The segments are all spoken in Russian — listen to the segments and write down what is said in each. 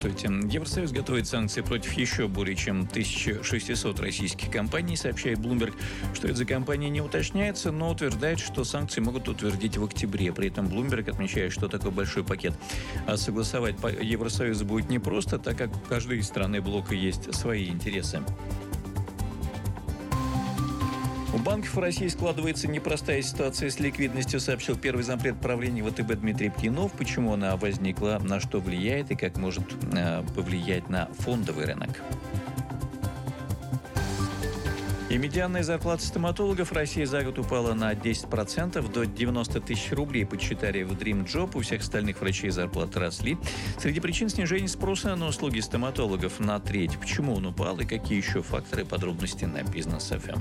Евросоюз готовит санкции против еще более чем 1600 российских компаний. Сообщает Bloomberg, что это за компании не уточняется, но утверждает, что санкции могут утвердить в октябре. При этом Bloomberg отмечает, что такой большой пакет согласовать по Евросоюзу будет непросто, так как у каждой из страны блока есть свои интересы. У банков в России складывается непростая ситуация с ликвидностью, сообщил первый зампред правления ВТБ Дмитрий Птинов. Почему она возникла, на что влияет и как может повлиять на фондовый рынок. И медианная зарплата стоматологов в России за год упала на 10% до 90 тысяч рублей, подсчитали в Dream Job. У всех остальных врачей зарплаты росли. Среди причин снижения спроса на услуги стоматологов на треть. Почему он упал и какие еще факторы, подробности на Business FM.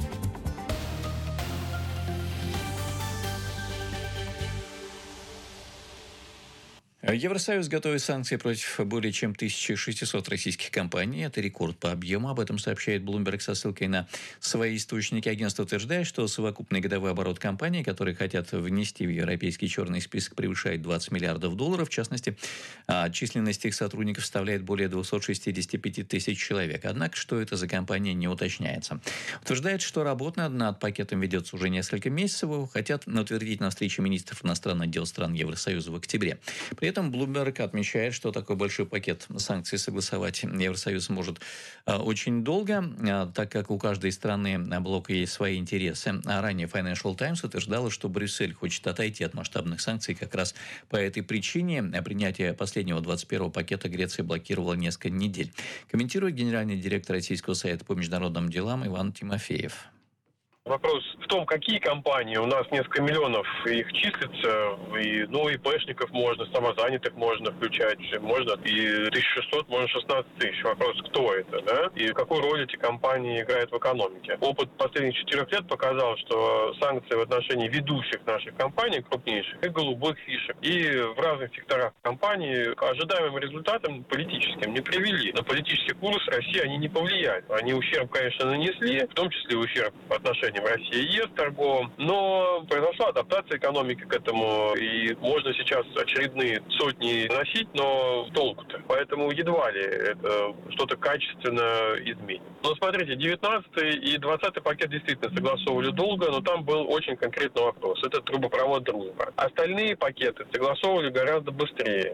Евросоюз готовит санкции против более чем 1600 российских компаний. Это рекорд по объему. Об этом сообщает Bloomberg со ссылкой на свои источники. Агентство утверждает, что совокупный годовой оборот компаний, которые хотят внести в европейский черный список, превышает 20 миллиардов долларов. В частности, численность их сотрудников составляет более 265 тысяч человек. Однако, что это за компания, не уточняется. Утверждает, что работа над пакетом ведется уже несколько месяцев. Его хотят утвердить на встрече министров иностранных дел стран Евросоюза в октябре. При этом Bloomberg отмечает, что такой большой пакет санкций согласовать Евросоюз может очень долго, так как у каждой страны блока есть свои интересы. А ранее Financial Times утверждала, что Брюссель хочет отойти от масштабных санкций как раз по этой причине. Принятие последнего 21-го пакета Греция блокировала несколько недель. Комментирует генеральный директор Российского совета по международным делам Иван Тимофеев. Вопрос в том, какие компании. У нас несколько миллионов их числится. И ИПшников можно, самозанятых можно включать. Можно и 1600, можно 16 тысяч. Вопрос, кто это, да? И какую роль эти компании играют в экономике. Опыт последних 4 лет показал, что санкции в отношении ведущих наших компаний, крупнейших, и голубых фишек, и в разных секторах компании к ожидаемым результатам политическим не привели. На политический курс России они не повлияли. Они ущерб, конечно, нанесли, в том числе ущерб в отношении в России и ЕС торговым, но произошла адаптация экономики к этому, и можно сейчас очередные сотни носить, но толку-то. Поэтому едва ли это что-то качественно изменит. Но смотрите, 19-й и 20-й пакет действительно согласовывали долго, но там был очень конкретный вопрос. Это трубопровод «Дружба». Остальные пакеты согласовывали гораздо быстрее.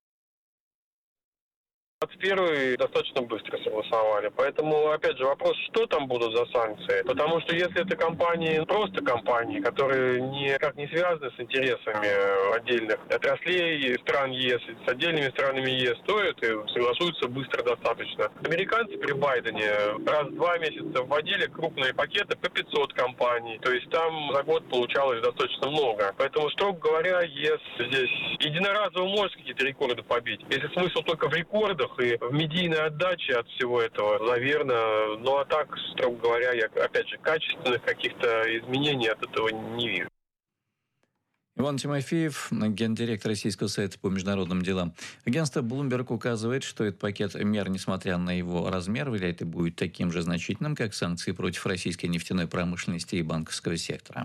21-й достаточно быстро согласовали. Поэтому, опять же, вопрос, что там будут за санкции. Потому что если это компании, просто компании, которые никак не связаны с интересами отдельных отраслей стран ЕС, с отдельными странами ЕС, то это согласуются быстро достаточно. Американцы при Байдене раз в 2 месяца вводили крупные пакеты по 500 компаний. То есть там за год получалось достаточно много. Поэтому, строго говоря, ЕС здесь единоразово может какие-то рекорды побить. Если смысл только в рекордах, и в медийной отдаче от всего этого, наверное. Ну а так, строго говоря, я, опять же, качественных каких-то изменений от этого не вижу. Иван Тимофеев, гендиректор Российского совета по международным делам. Агентство Bloomberg указывает, что этот пакет мер, несмотря на его размер, вряд ли будет таким же значительным, как санкции против российской нефтяной промышленности и банковского сектора.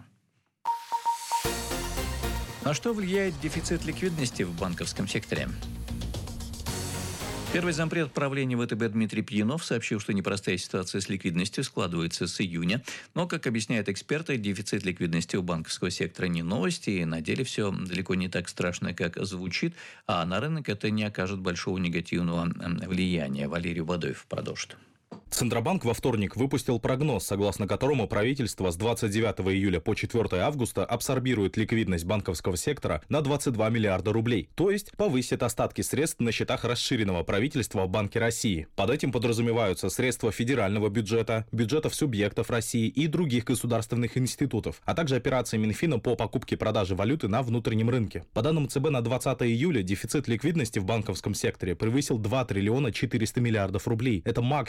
На что влияет дефицит ликвидности в банковском секторе? Первый зампред правления ВТБ Дмитрий Птинов сообщил, что непростая ситуация с ликвидностью складывается с июня. Но, как объясняют эксперты, дефицит ликвидности у банковского сектора не новость, и на деле все далеко не так страшно, как звучит, а на рынок это не окажет большого негативного влияния. Валерий Бадоев продолжит. Центробанк во вторник выпустил прогноз, согласно которому правительство с 29 июля по 4 августа абсорбирует ликвидность банковского сектора на 22 миллиарда рублей, то есть повысит остатки средств на счетах расширенного правительства в Банке России. Под этим подразумеваются средства федерального бюджета, бюджетов субъектов России и других государственных институтов, а также операции Минфина по покупке и продаже валюты на внутреннем рынке. По данным ЦБ, на 20 июля дефицит ликвидности в банковском секторе превысил 2 триллиона 400 миллиардов рублей. Это максимум с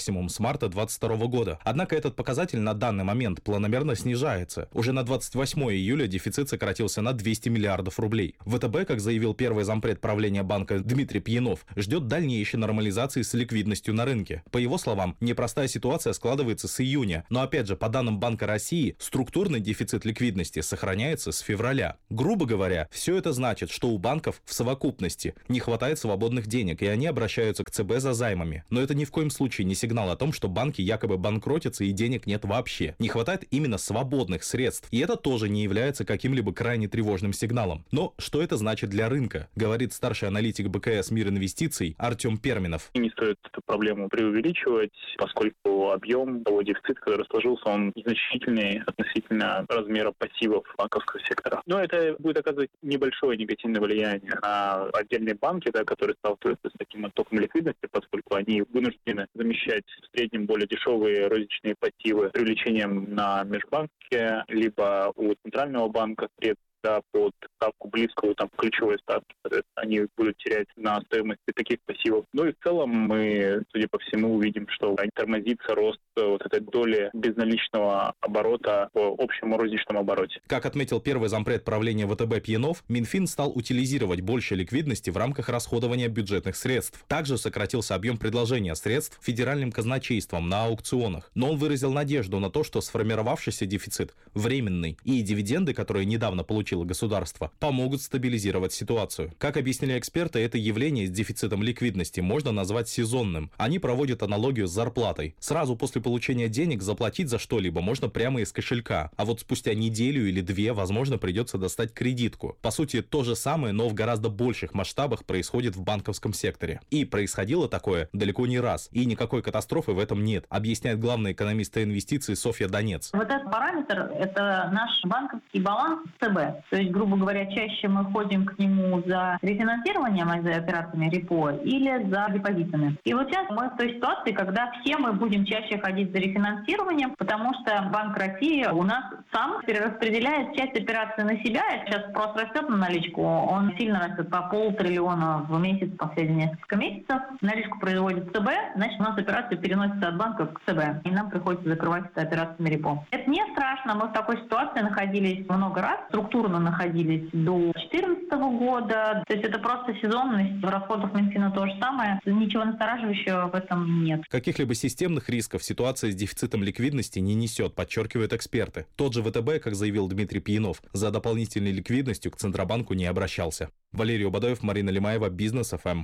марта 2022 года. Однако этот показатель на данный момент планомерно снижается. Уже на 28 июля дефицит сократился на 200 миллиардов рублей. ВТБ, как заявил первый зампред правления банка Дмитрий Пьянов, ждет дальнейшей нормализации с ликвидностью на рынке. По его словам, непростая ситуация складывается с июня, но опять же, по данным Банка России, структурный дефицит ликвидности сохраняется с февраля. Грубо говоря, все это значит, что у банков в совокупности не хватает свободных денег, и они обращаются к ЦБ за займами. Но это ни в коем случае не сигнал о том, что банки якобы банкротятся и денег нет вообще. Не хватает именно свободных средств, и это тоже не является каким-либо крайне тревожным сигналом. Но что это значит для рынка, говорит старший аналитик БКС «Мир инвестиций» Артем Перминов. Не стоит эту проблему преувеличивать, поскольку объем того дефицита, который сложился, он незначительный относительно размера пассивов банковского сектора. Но это будет оказывать небольшое негативное влияние на отдельные банки, которые сталкиваются с таким оттоком ликвидности, поскольку они вынуждены замещать в среднем более дешевые розничные пассивы привлечением на межбанке, либо у центрального банка средств под ставку близкую к ключевой ставке. Они будут терять на стоимости таких пассивов. Ну и в целом мы, судя по всему, увидим, что тормозится рост этой доли безналичного оборота в общем розничном обороте. Как отметил первый зампред правления ВТБ Пьянов, Минфин стал утилизировать больше ликвидности в рамках расходования бюджетных средств. Также сократился объем предложения средств федеральным казначейством на аукционах. Но он выразил надежду на то, что сформировавшийся дефицит временный, и дивиденды, которые недавно получило государство, помогут стабилизировать ситуацию. Как объяснили эксперты, это явление с дефицитом ликвидности можно назвать сезонным. Они проводят аналогию с зарплатой. Сразу после получения денег заплатить за что-либо можно прямо из кошелька, а вот спустя неделю или две, возможно, придется достать кредитку. По сути, то же самое, но в гораздо больших масштабах происходит в банковском секторе. И происходило такое далеко не раз, и никакой катастрофы в этом нет, объясняет главный экономист инвестиций Софья Донец. Вот этот параметр – это наш банковский баланс ЦБ. То есть, грубо говоря, чаще мы ходим к нему за рефинансированием, за операциями репо или за депозитами. И вот сейчас мы в той ситуации, когда все мы будем чаще ходить за рефинансированием, потому что Банк России у нас сам перераспределяет часть операций на себя. Сейчас спрос растет на наличку, он сильно растет по 500 миллиона в месяц последние несколько месяцев. Наличку производит ЦБ, значит у нас операции переносятся от банка к ЦБ, и нам приходится закрывать это операциями репо. Это не страшно, мы в такой ситуации находились много раз, структурно находились до 2014 года. То есть это просто сезонность. В расходах Минфина то же самое. Ничего настораживающего в этом нет. Каких-либо системных рисков ситуация с дефицитом ликвидности не несет, подчеркивают эксперты. Тот же ВТБ, как заявил Дмитрий Пьянов, за дополнительной ликвидностью к Центробанку не обращался. Валерий Убадаев, Марина Лимаева, Бизнес ФМ.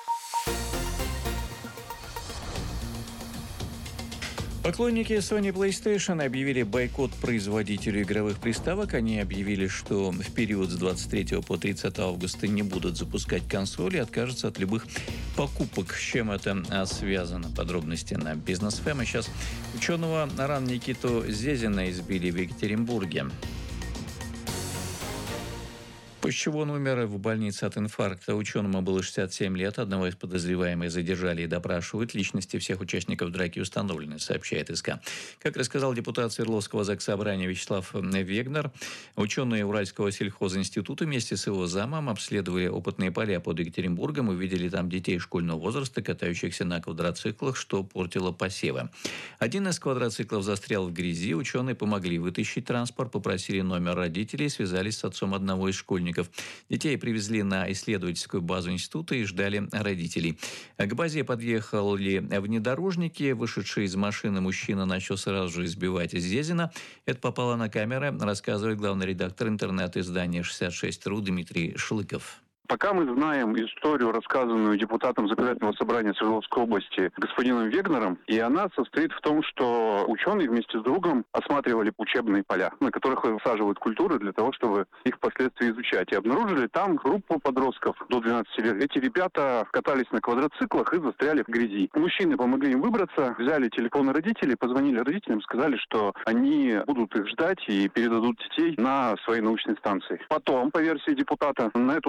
Поклонники Sony PlayStation объявили бойкот производителю игровых приставок. Они объявили, что в период с 23 по 30 августа не будут запускать консоли и откажутся от любых покупок. С чем это связано? Подробности на Бизнес ФМ. Сейчас ученого Ран Никиту Зезина избили в Екатеринбурге. После чего он умер в больнице от инфаркта. Ученому было 67 лет. Одного из подозреваемых задержали и допрашивают. Личности всех участников драки установлены, сообщает СК. Как рассказал депутат Свердловского заксобрания Вячеслав Вегнер, ученые Уральского сельхозинститута вместе с его замом обследовали опытные поля под Екатеринбургом, увидели там детей школьного возраста, катающихся на квадроциклах, что портило посевы. Один из квадроциклов застрял в грязи. Ученые помогли вытащить транспорт, попросили номер родителей, связались с отцом одного из школьников. Детей привезли на исследовательскую базу института и ждали родителей. К базе подъехали внедорожники. Вышедший из машины мужчина начал сразу же избивать Зезина. Это попало на камеры, рассказывает главный редактор интернет-издания «66.ру» Дмитрий Шлыков. Пока мы знаем историю, рассказанную депутатом Законодательного собрания Свердловской области господином Вегнером, и она состоит в том, что ученые вместе с другом осматривали учебные поля, на которых высаживают культуры для того, чтобы их впоследствии изучать. И обнаружили там группу подростков до 12 лет. Эти ребята катались на квадроциклах и застряли в грязи. Мужчины помогли им выбраться, взяли телефоны родителей, позвонили родителям, сказали, что они будут их ждать и передадут детей на своей научной станции. Потом, по версии депутата, на эту станцию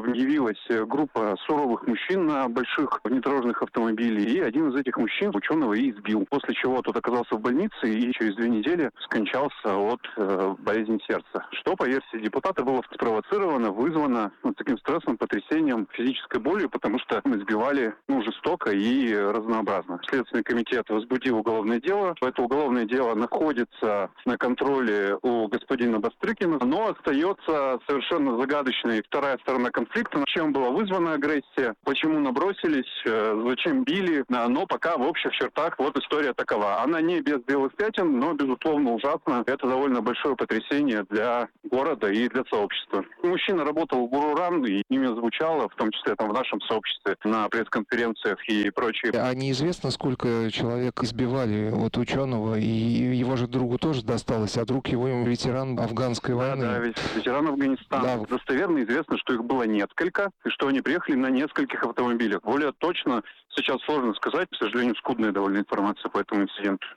явилась группа суровых мужчин на больших внедорожных автомобилях, и один из этих мужчин ученого и избил. После чего тот оказался в больнице и через 2 недели скончался от болезни сердца. Что, по версии депутата, было спровоцировано, вызвано таким стрессом, потрясением, физической болью, потому что избивали жестоко и разнообразно. Следственный комитет возбудил уголовное дело. Это уголовное дело находится на контроле у господина Бастрыкина, но остается совершенно загадочной вторая сторона конфликта. Чем была вызвана агрессия, почему набросились, зачем били. Но пока в общих чертах вот история такова. Она не без белых пятен, но, безусловно, ужасно. Это довольно большое потрясение для города и для сообщества. Мужчина работал в ГУРУРАН, и имя звучало, в том числе в нашем сообществе, на пресс-конференциях и прочее. А неизвестно, сколько человек избивали от ученого, и его же другу тоже досталось, а друг его ветеран афганской войны. Да, ведь ветеран Афганистана. Да. Достоверно известно, что их было несколько, и что они приехали на нескольких автомобилях. Более точно сейчас сложно сказать, к сожалению, скудная довольно информация по этому инциденту.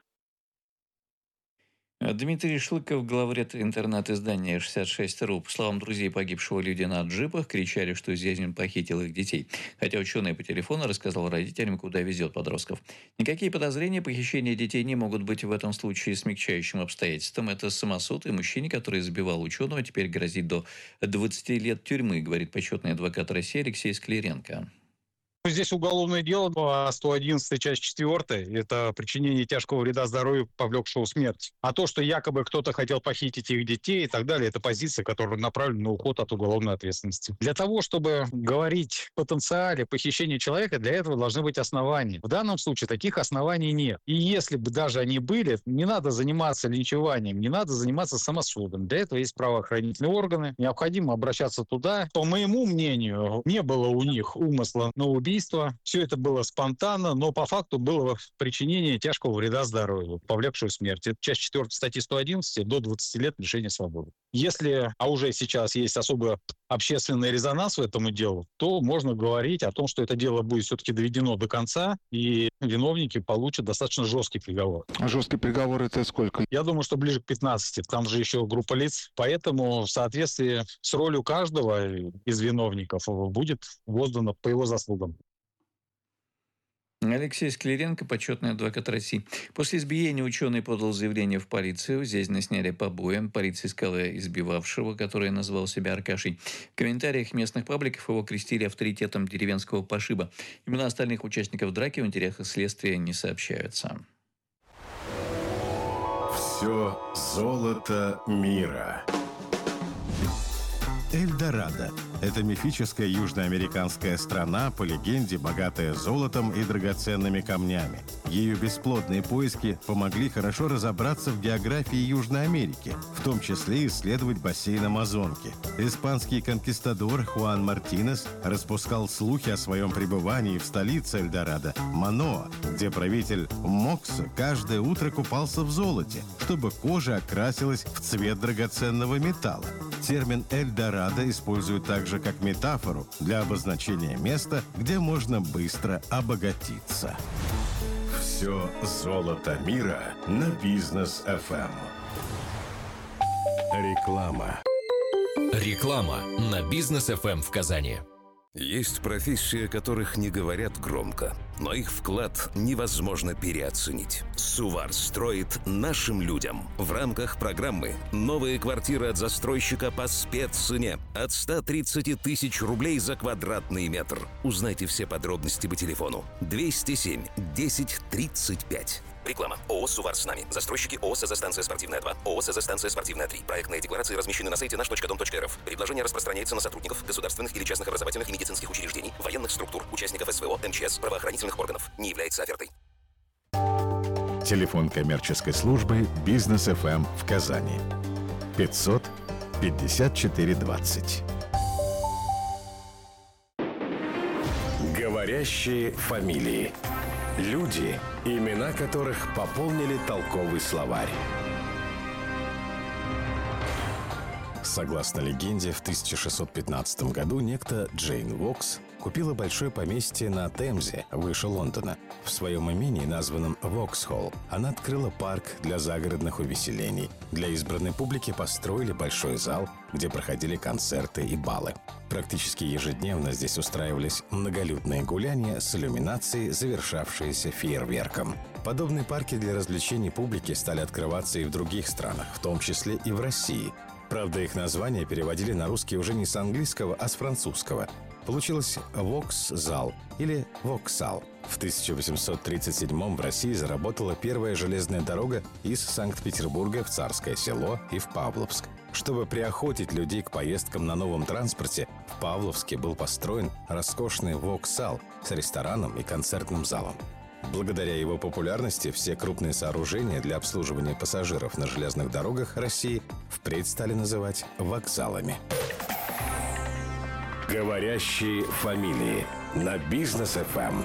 Дмитрий Шлыков, главред интернет-издания «66.ру». По словам друзей погибшего, люди на джипах кричали, что Зязин похитил их детей. Хотя ученый по телефону рассказал родителям, куда везет подростков. Никакие подозрения похищения детей не могут быть в этом случае смягчающим обстоятельством. Это самосуд, и мужчине, который избивал ученого, теперь грозит до 20 лет тюрьмы, говорит почетный адвокат России Алексей Скляренко. Здесь уголовное дело по 111 часть 4. Это причинение тяжкого вреда здоровью, повлекшего смерть. А то, что якобы кто-то хотел похитить их детей и так далее, это позиция, которая направлена на уход от уголовной ответственности. Для того, чтобы говорить о потенциале похищения человека, для этого должны быть основания. В данном случае таких оснований нет. И если бы даже они были, не надо заниматься линчеванием, не надо заниматься самосудом. Для этого есть правоохранительные органы. Необходимо обращаться туда. По моему мнению, не было у них умысла на убийство. Все это было спонтанно, но по факту было причинение тяжкого вреда здоровью, повлекшую смерть. Это часть 4 статьи 111 до 20 лет лишения свободы. Если, а уже сейчас есть особо общественный резонанс в этому делу, то можно говорить о том, что это дело будет все-таки доведено до конца, и виновники получат достаточно жесткий приговор. А жесткий приговор это сколько? Я думаю, что ближе к 15. Там же еще группа лиц. Поэтому в соответствии с ролью каждого из виновников будет воздано по его заслугам. Алексей Скляренко, почетный адвокат России. После избиения ученый подал заявление в полицию. Здесь насняли побои. Полиция искала избивавшего, который назвал себя Аркашей. В комментариях местных пабликов его крестили авторитетом деревенского пошиба. Имена остальных участников драки в интересах следствия не сообщаются. Все золото мира. Эльдорадо – это мифическая южноамериканская страна, по легенде, богатая золотом и драгоценными камнями. Ее бесплодные поиски помогли хорошо разобраться в географии Южной Америки, в том числе исследовать бассейн Амазонки. Испанский конкистадор Хуан Мартинес распускал слухи о своем пребывании в столице Эльдорадо – Маноа, где правитель Мокса каждое утро купался в золоте, чтобы кожа окрасилась в цвет драгоценного металла. Термин «Эльдорадо» используют также как метафору для обозначения места, где можно быстро обогатиться. Все золото мира на Бизнес FM. Реклама. Реклама на Бизнес FM в Казани. Есть профессии, о которых не говорят громко, но их вклад невозможно переоценить. Сувар строит нашим людям. В рамках программы «Новые квартиры от застройщика по спеццене» от 130 тысяч рублей за квадратный метр. Узнайте все подробности по телефону 207 10 35. Реклама. ООО «Сувар с нами». Застройщики ООО «СЗ-станция спортивная 2», ООО «СЗ-станция спортивная 3». Проектные декларации размещены на сайте наш.дом.рф. Предложение распространяется на сотрудников государственных или частных образовательных и медицинских учреждений, военных структур, участников СВО, МЧС, правоохранительных органов. Не является офертой. Телефон коммерческой службы «Бизнес FM» в Казани. 500 54 20. Говорящие фамилии. Люди, имена которых пополнили толковый словарь. Согласно легенде, в 1615 году некто Джейн Вокс купила большое поместье на Темзе, выше Лондона. В своем имении, названном Воксхолл, она открыла парк для загородных увеселений. Для избранной публики построили большой зал, где проходили концерты и балы. Практически ежедневно здесь устраивались многолюдные гуляния с иллюминацией, завершавшиеся фейерверком. Подобные парки для развлечений публики стали открываться и в других странах, в том числе и в России. Правда, их названия переводили на русский уже не с английского, а с французского. Получилось «Вокс-зал» или «Воксал». В 1837 в России заработала первая железная дорога из Санкт-Петербурга в Царское Село и в Павловск. Чтобы приохотить людей к поездкам на новом транспорте, в Павловске был построен роскошный «Воксал» с рестораном и концертным залом. Благодаря его популярности все крупные сооружения для обслуживания пассажиров на железных дорогах России впредь стали называть вокзалами. Говорящие фамилии на Бизнес ФМ.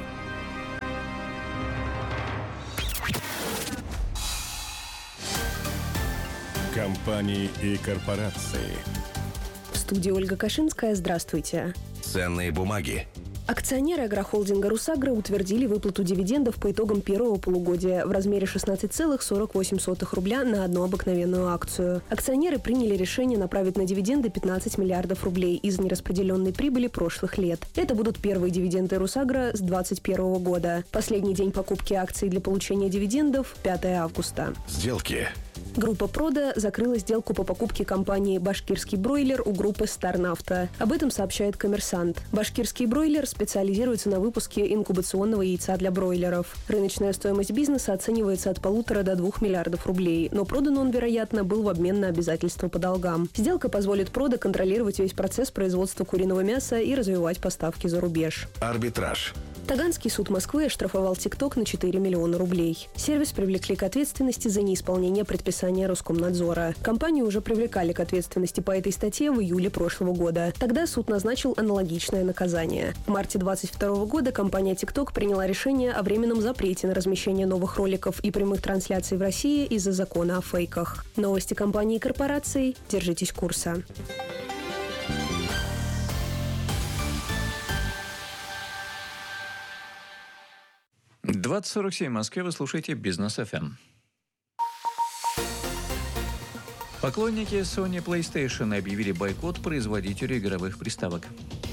Компании и корпорации. В студии Ольга Кашинская. Здравствуйте. Ценные бумаги. Акционеры агрохолдинга «Русагра» утвердили выплату дивидендов по итогам первого полугодия в размере 16,48 рубля на одну обыкновенную акцию. Акционеры приняли решение направить на дивиденды 15 миллиардов рублей из нераспределенной прибыли прошлых лет. Это будут первые дивиденды «Русагра» с 2021 года. Последний день покупки акций для получения дивидендов – 5 августа. Сделки. Группа «Прода» закрыла сделку по покупке компании «Башкирский бройлер» у группы «Старнафта». Об этом сообщает «Коммерсант». «Башкирский бройлер» специализируется на выпуске инкубационного яйца для бройлеров. Рыночная стоимость бизнеса оценивается от 1,5 до 2 миллиардов рублей, но продан он, вероятно, был в обмен на обязательства по долгам. Сделка позволит «Прода» контролировать весь процесс производства куриного мяса и развивать поставки за рубеж. Арбитраж. Таганский суд Москвы оштрафовал ТикТок на 4 миллиона рублей. Сервис привлекли к ответственности за неисполнение предписания Роскомнадзора. Компанию уже привлекали к ответственности по этой статье в июле прошлого года. Тогда суд назначил аналогичное наказание. В марте 2022 года компания TikTok приняла решение о временном запрете на размещение новых роликов и прямых трансляций в России из-за закона о фейках. Новости компании и корпораций. Держитесь курса. 20:47 в Москве. Вы слушаете Бизнес ФМ. Поклонники Sony PlayStation объявили бойкот производителю игровых приставок.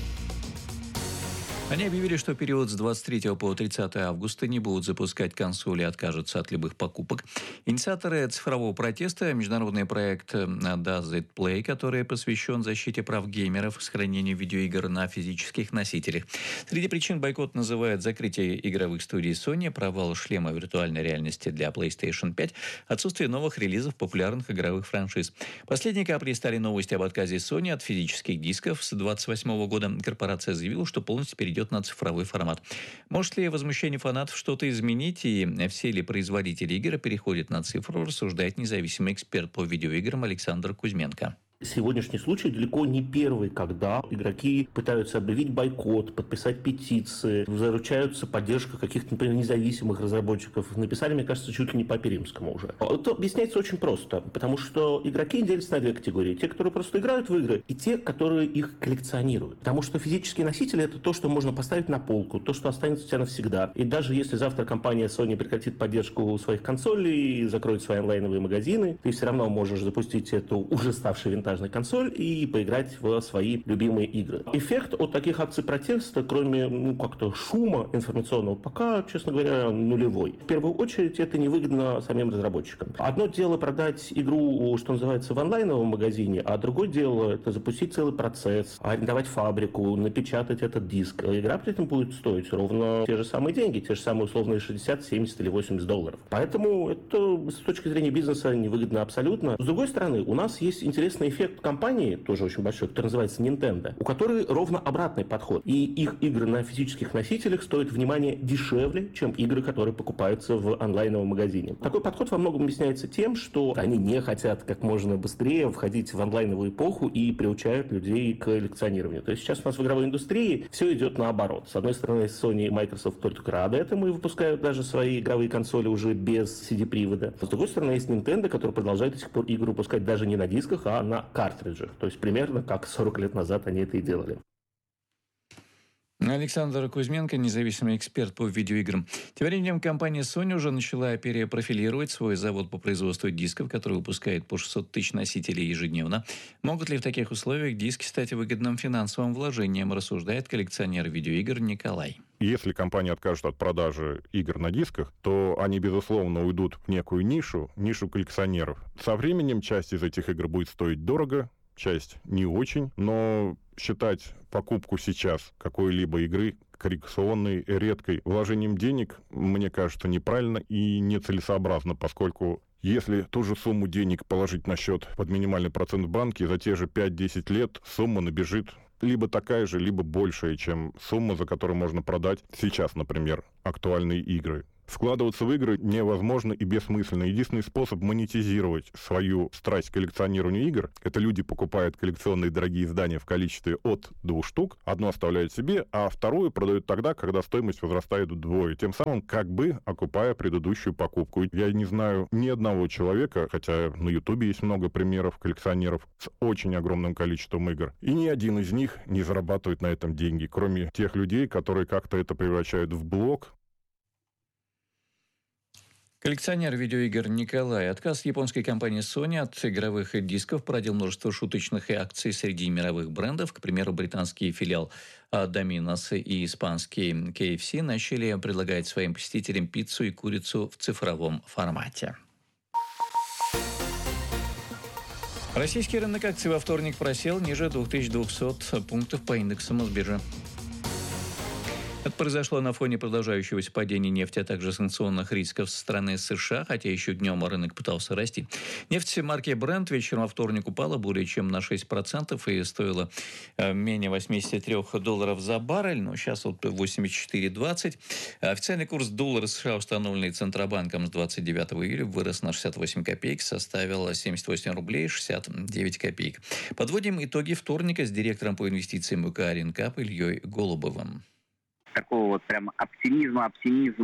Они объявили, что в период с 23 по 30 августа не будут запускать консоли и откажутся от любых покупок. Инициаторы цифрового протеста – международный проект Does It Play, который посвящен защите прав геймеров, сохранению видеоигр на физических носителях. Среди причин бойкот называют закрытие игровых студий Sony, провал шлема виртуальной реальности для PlayStation 5, отсутствие новых релизов популярных игровых франшиз. Последней каплей стали новости об отказе Sony от физических дисков. С 2028 года корпорация заявила, что полностью перейдет на цифровой формат. Может ли возмущение фанатов что-то изменить, и все ли производители игр переходят на цифру, рассуждает независимый эксперт по видеоиграм Александр Кузьменко. Сегодняшний случай далеко не первый, когда игроки пытаются объявить бойкот, подписать петиции, заручаются поддержкой каких-то, например, независимых разработчиков. Написали, мне кажется, чуть ли не по Перимскому уже. Это объясняется очень просто, потому что игроки делятся на две категории. Те, которые просто играют в игры, и те, которые их коллекционируют. Потому что физические носители — это то, что можно поставить на полку, то, что останется у тебя навсегда. И даже если завтра компания Sony прекратит поддержку своих консолей и закроет свои онлайновые магазины, ты все равно можешь запустить эту уже ставшую винтажную консоль и поиграть в свои любимые игры. Эффект от таких акций протеста, кроме как-то шума информационного, пока, честно говоря, нулевой. В первую очередь, это невыгодно самим разработчикам. Одно дело продать игру, что называется, в онлайновом магазине, а другое дело это запустить целый процесс, арендовать фабрику, напечатать этот диск. Игра при этом будет стоить ровно те же самые деньги, те же самые условные 60, 70 или 80 долларов. Поэтому это с точки зрения бизнеса невыгодно абсолютно. С другой стороны, у нас есть интересный эффект компании, тоже очень большой, который называется Nintendo, у которой ровно обратный подход. И их игры на физических носителях стоят, внимание, дешевле, чем игры, которые покупаются в онлайновом магазине. Такой подход во многом объясняется тем, что они не хотят как можно быстрее входить в онлайновую эпоху и приучают людей к коллекционированию. То есть сейчас у нас в игровой индустрии все идет наоборот. С одной стороны, Sony и Microsoft только рады этому и выпускают даже свои игровые консоли уже без CD-привода. С другой стороны, есть Nintendo, который продолжает до сих пор игры выпускать даже не на дисках, а на картриджах. То есть примерно как 40 лет назад они это и делали. Александр Кузьменко, независимый эксперт по видеоиграм. Тем временем компания Sony уже начала перепрофилировать свой завод по производству дисков, который выпускает по 600 тысяч носителей ежедневно. Могут ли в таких условиях диски стать выгодным финансовым вложением, рассуждает коллекционер видеоигр Николай. Если компания откажет от продажи игр на дисках, то они, безусловно, уйдут в некую нишу коллекционеров. Со временем часть из этих игр будет стоить дорого, часть не очень, но считать покупку сейчас какой-либо игры коррекционной, редкой, вложением денег, мне кажется, неправильно и нецелесообразно, поскольку если ту же сумму денег положить на счет под минимальный процент в банке, за те же 5-10 лет сумма набежит либо такая же, либо большая, чем сумма, за которую можно продать сейчас, например, актуальные игры. Вкладываться в игры невозможно и бессмысленно. Единственный способ монетизировать свою страсть к коллекционированию игр — это люди покупают коллекционные дорогие издания в количестве от 2 штук, одну оставляют себе, а вторую продают тогда, когда стоимость возрастает вдвое, тем самым как бы окупая предыдущую покупку. Я не знаю ни одного человека, хотя на Ютубе есть много примеров коллекционеров с очень огромным количеством игр, и ни один из них не зарабатывает на этом деньги, кроме тех людей, которые как-то это превращают в блог. Коллекционер видеоигр Николай. Отказ японской компании Sony от игровых дисков породил множество шуточных акций среди мировых брендов. К примеру, британский филиал Domino's и испанский KFC начали предлагать своим посетителям пиццу и курицу в цифровом формате. Российский рынок акций во вторник просел ниже 2200 пунктов по индексу Мосбиржи. Это произошло на фоне продолжающегося падения нефти, а также санкционных рисков со стороны США, хотя еще днем рынок пытался расти. Нефть марки Brent вечером во вторник упала более чем на 6% и стоила менее $83 за баррель, но сейчас вот 84,20. Официальный курс доллара США, установленный Центробанком с 29 июля, вырос на 68 копеек, составил 78 рублей 69 копеек. Подводим итоги вторника с директором по инвестициям УК «Ренкап» Ильей Голубовым. Такого вот прям оптимизма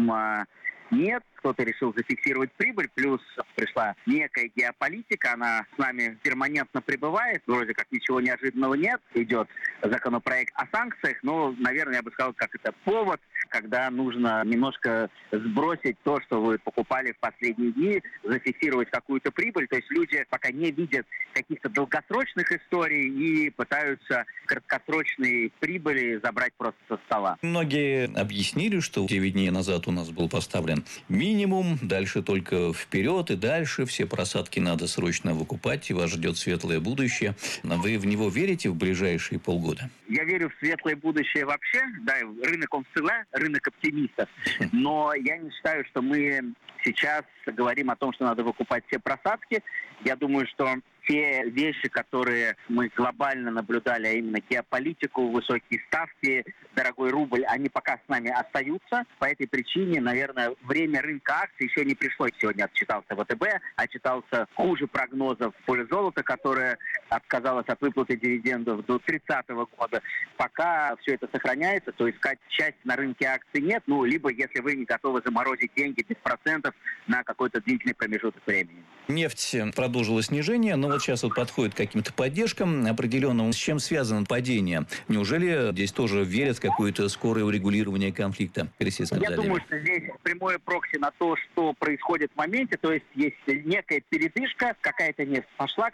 нет. Кто-то решил зафиксировать прибыль, плюс пришла некая геополитика, она с нами перманентно пребывает, вроде как ничего неожиданного нет, идет законопроект о санкциях, но, наверное, я бы сказал, как это повод, когда нужно немножко сбросить то, что вы покупали в последние дни, зафиксировать какую-то прибыль, то есть люди пока не видят каких-то долгосрочных историй и пытаются краткосрочные прибыли забрать просто со стола. Многие объяснили, что 9 дней назад у нас был поставлен минимум, дальше только вперед и дальше. Все просадки надо срочно выкупать, и вас ждет светлое будущее. Вы в него верите в ближайшие полгода? Я верю в светлое будущее вообще. Да, рынок он всегда, рынок оптимистов. Но я не считаю, что мы сейчас говорим о том, что надо выкупать все просадки. Я думаю, что те вещи, которые мы глобально наблюдали, а именно геополитику, высокие ставки, дорогой рубль, они пока с нами остаются. По этой причине, наверное, время рынка акций еще не пришло. Сегодня отчитался ВТБ, отчитался хуже прогнозов поле золота, которое отказалось от выплаты дивидендов до 30-го года. Пока все это сохраняется, то искать часть на рынке акций нет. Ну, либо если вы не готовы заморозить деньги без процентов на какой-то длительный промежуток времени. Нефть продолжила снижение, но вот сейчас вот подходит к каким-то поддержкам определенным. С чем связано падение? Неужели здесь тоже верят в какое-то скорое урегулирование конфликта? Я думаю, что здесь прямое прокси на то, что происходит в моменте. То есть есть некая передышка, какая-то нефть пошла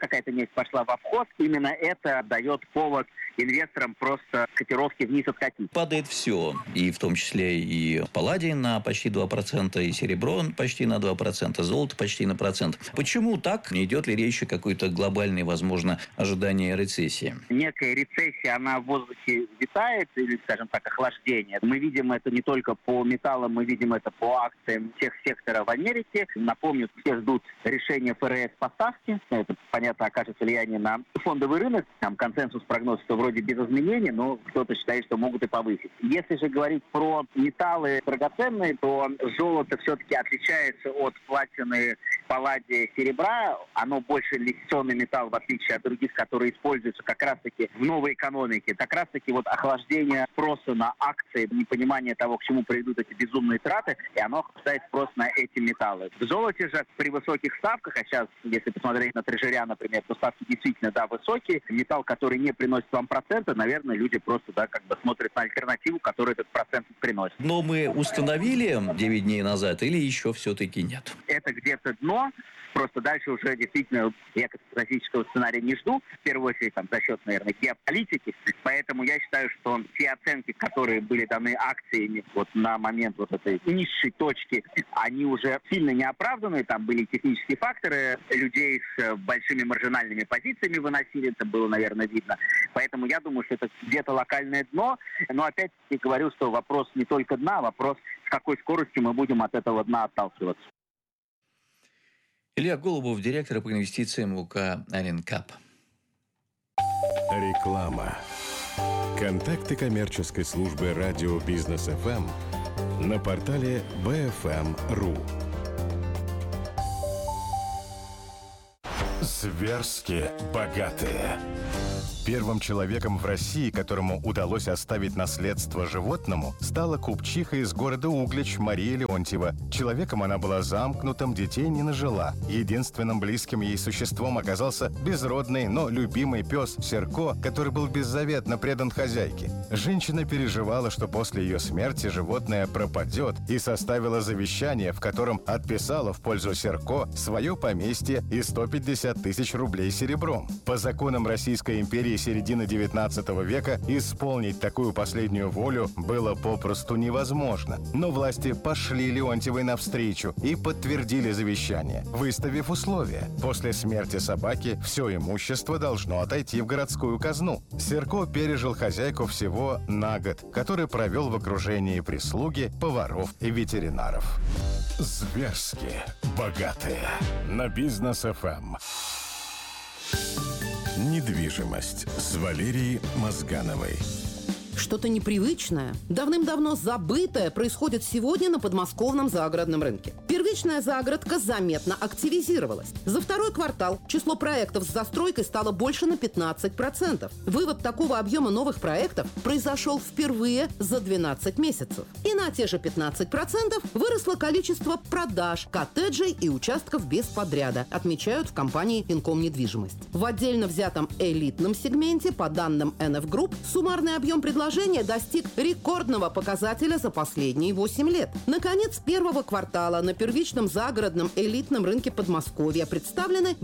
в обход. Именно это дает повод инвесторам просто котировки вниз откатить. Падает все, и в том числе и палладий на почти 2%, и серебро почти на 2%, золото почти на процент. Почему так? Не идет ли речь о какой-то глобальной, возможно, ожидании рецессии? Некая рецессия, она в воздухе витает, или, скажем так, охлаждение. Мы видим это не только по металлам, мы видим это по акциям всех секторов в Америке. Напомню, все ждут решения ФРС по ставке. Это, понятно, окажет влияние на фондовый рынок. Там консенсус прогноз, что вроде без изменений, но кто-то считает, что могут и повысить. Если же говорить про металлы драгоценные, то золото все-таки отличается от платины, палладия, серебра, оно больше инвестиционный металл, в отличие от других, которые используются как раз-таки в новой экономике. Как раз-таки вот охлаждение спроса на акции, непонимание того, к чему приведут эти безумные траты, и оно охлаждает спрос на эти металлы. В золоте же при высоких ставках, а сейчас, если посмотреть на трежеря, например, то ставки действительно, да, высокие. Металл, который не приносит вам процента, наверное, люди просто, да, как бы смотрят на альтернативу, которая этот процент приносит. Но мы установили 9 дней назад или еще все-таки нет? Это где-то дно. Просто дальше уже действительно я катастрофического сценария не жду. В первую очередь за счет, наверное, геополитики. Поэтому я считаю, что те оценки, которые были даны акциями вот на момент вот этой низшей точки, они уже сильно не оправданы. Там были технические факторы. Людей с большими маржинальными позициями выносили. Это было, наверное, видно. Поэтому я думаю, что это где-то локальное дно. Но опять-таки говорю, что вопрос не только дна, вопрос, с какой скоростью мы будем от этого дна отталкиваться. Илья Голубов, директор по инвестициям УК «Аренкап». Реклама. Контакты коммерческой службы радио «Бизнес ФМ» на портале bfm.ru. Зверски богатые. Первым человеком в России, которому удалось оставить наследство животному, стала купчиха из города Углич Мария Леонтьева. Человеком она была замкнутым, детей не нажила. Единственным близким ей существом оказался безродный, но любимый пес Серко, который был беззаветно предан хозяйке. Женщина переживала, что после ее смерти животное пропадет, и составила завещание, в котором отписала в пользу Серко свое поместье и 150 тысяч рублей серебром. По законам Российской империи середины 19 века исполнить такую последнюю волю было попросту невозможно. Но власти пошли Леонтьевой навстречу и подтвердили завещание, выставив условия. После смерти собаки все имущество должно отойти в городскую казну. Серко пережил хозяйку всего на год, который провел в окружении прислуги, поваров и ветеринаров. Зверски богатые. На Бизнес ФМ. Недвижимость с Валерией Мозгановой. Что-то непривычное, давным-давно забытое происходит сегодня на подмосковном загородном рынке. Первичная загородка заметно активизировалась. За второй квартал число проектов с застройкой стало больше на 15%. Вывод такого объема новых проектов произошел впервые за 12 месяцев. И на те же 15% выросло количество продаж коттеджей и участков без подряда, отмечают в компании «Инком Недвижимость». В отдельно взятом элитном сегменте, по данным NF Group, суммарный объем предложений достиг рекордного показателя за последние 8 лет. Наконец, первого квартала на первичном загородном элитном рынке Подмосковья представлены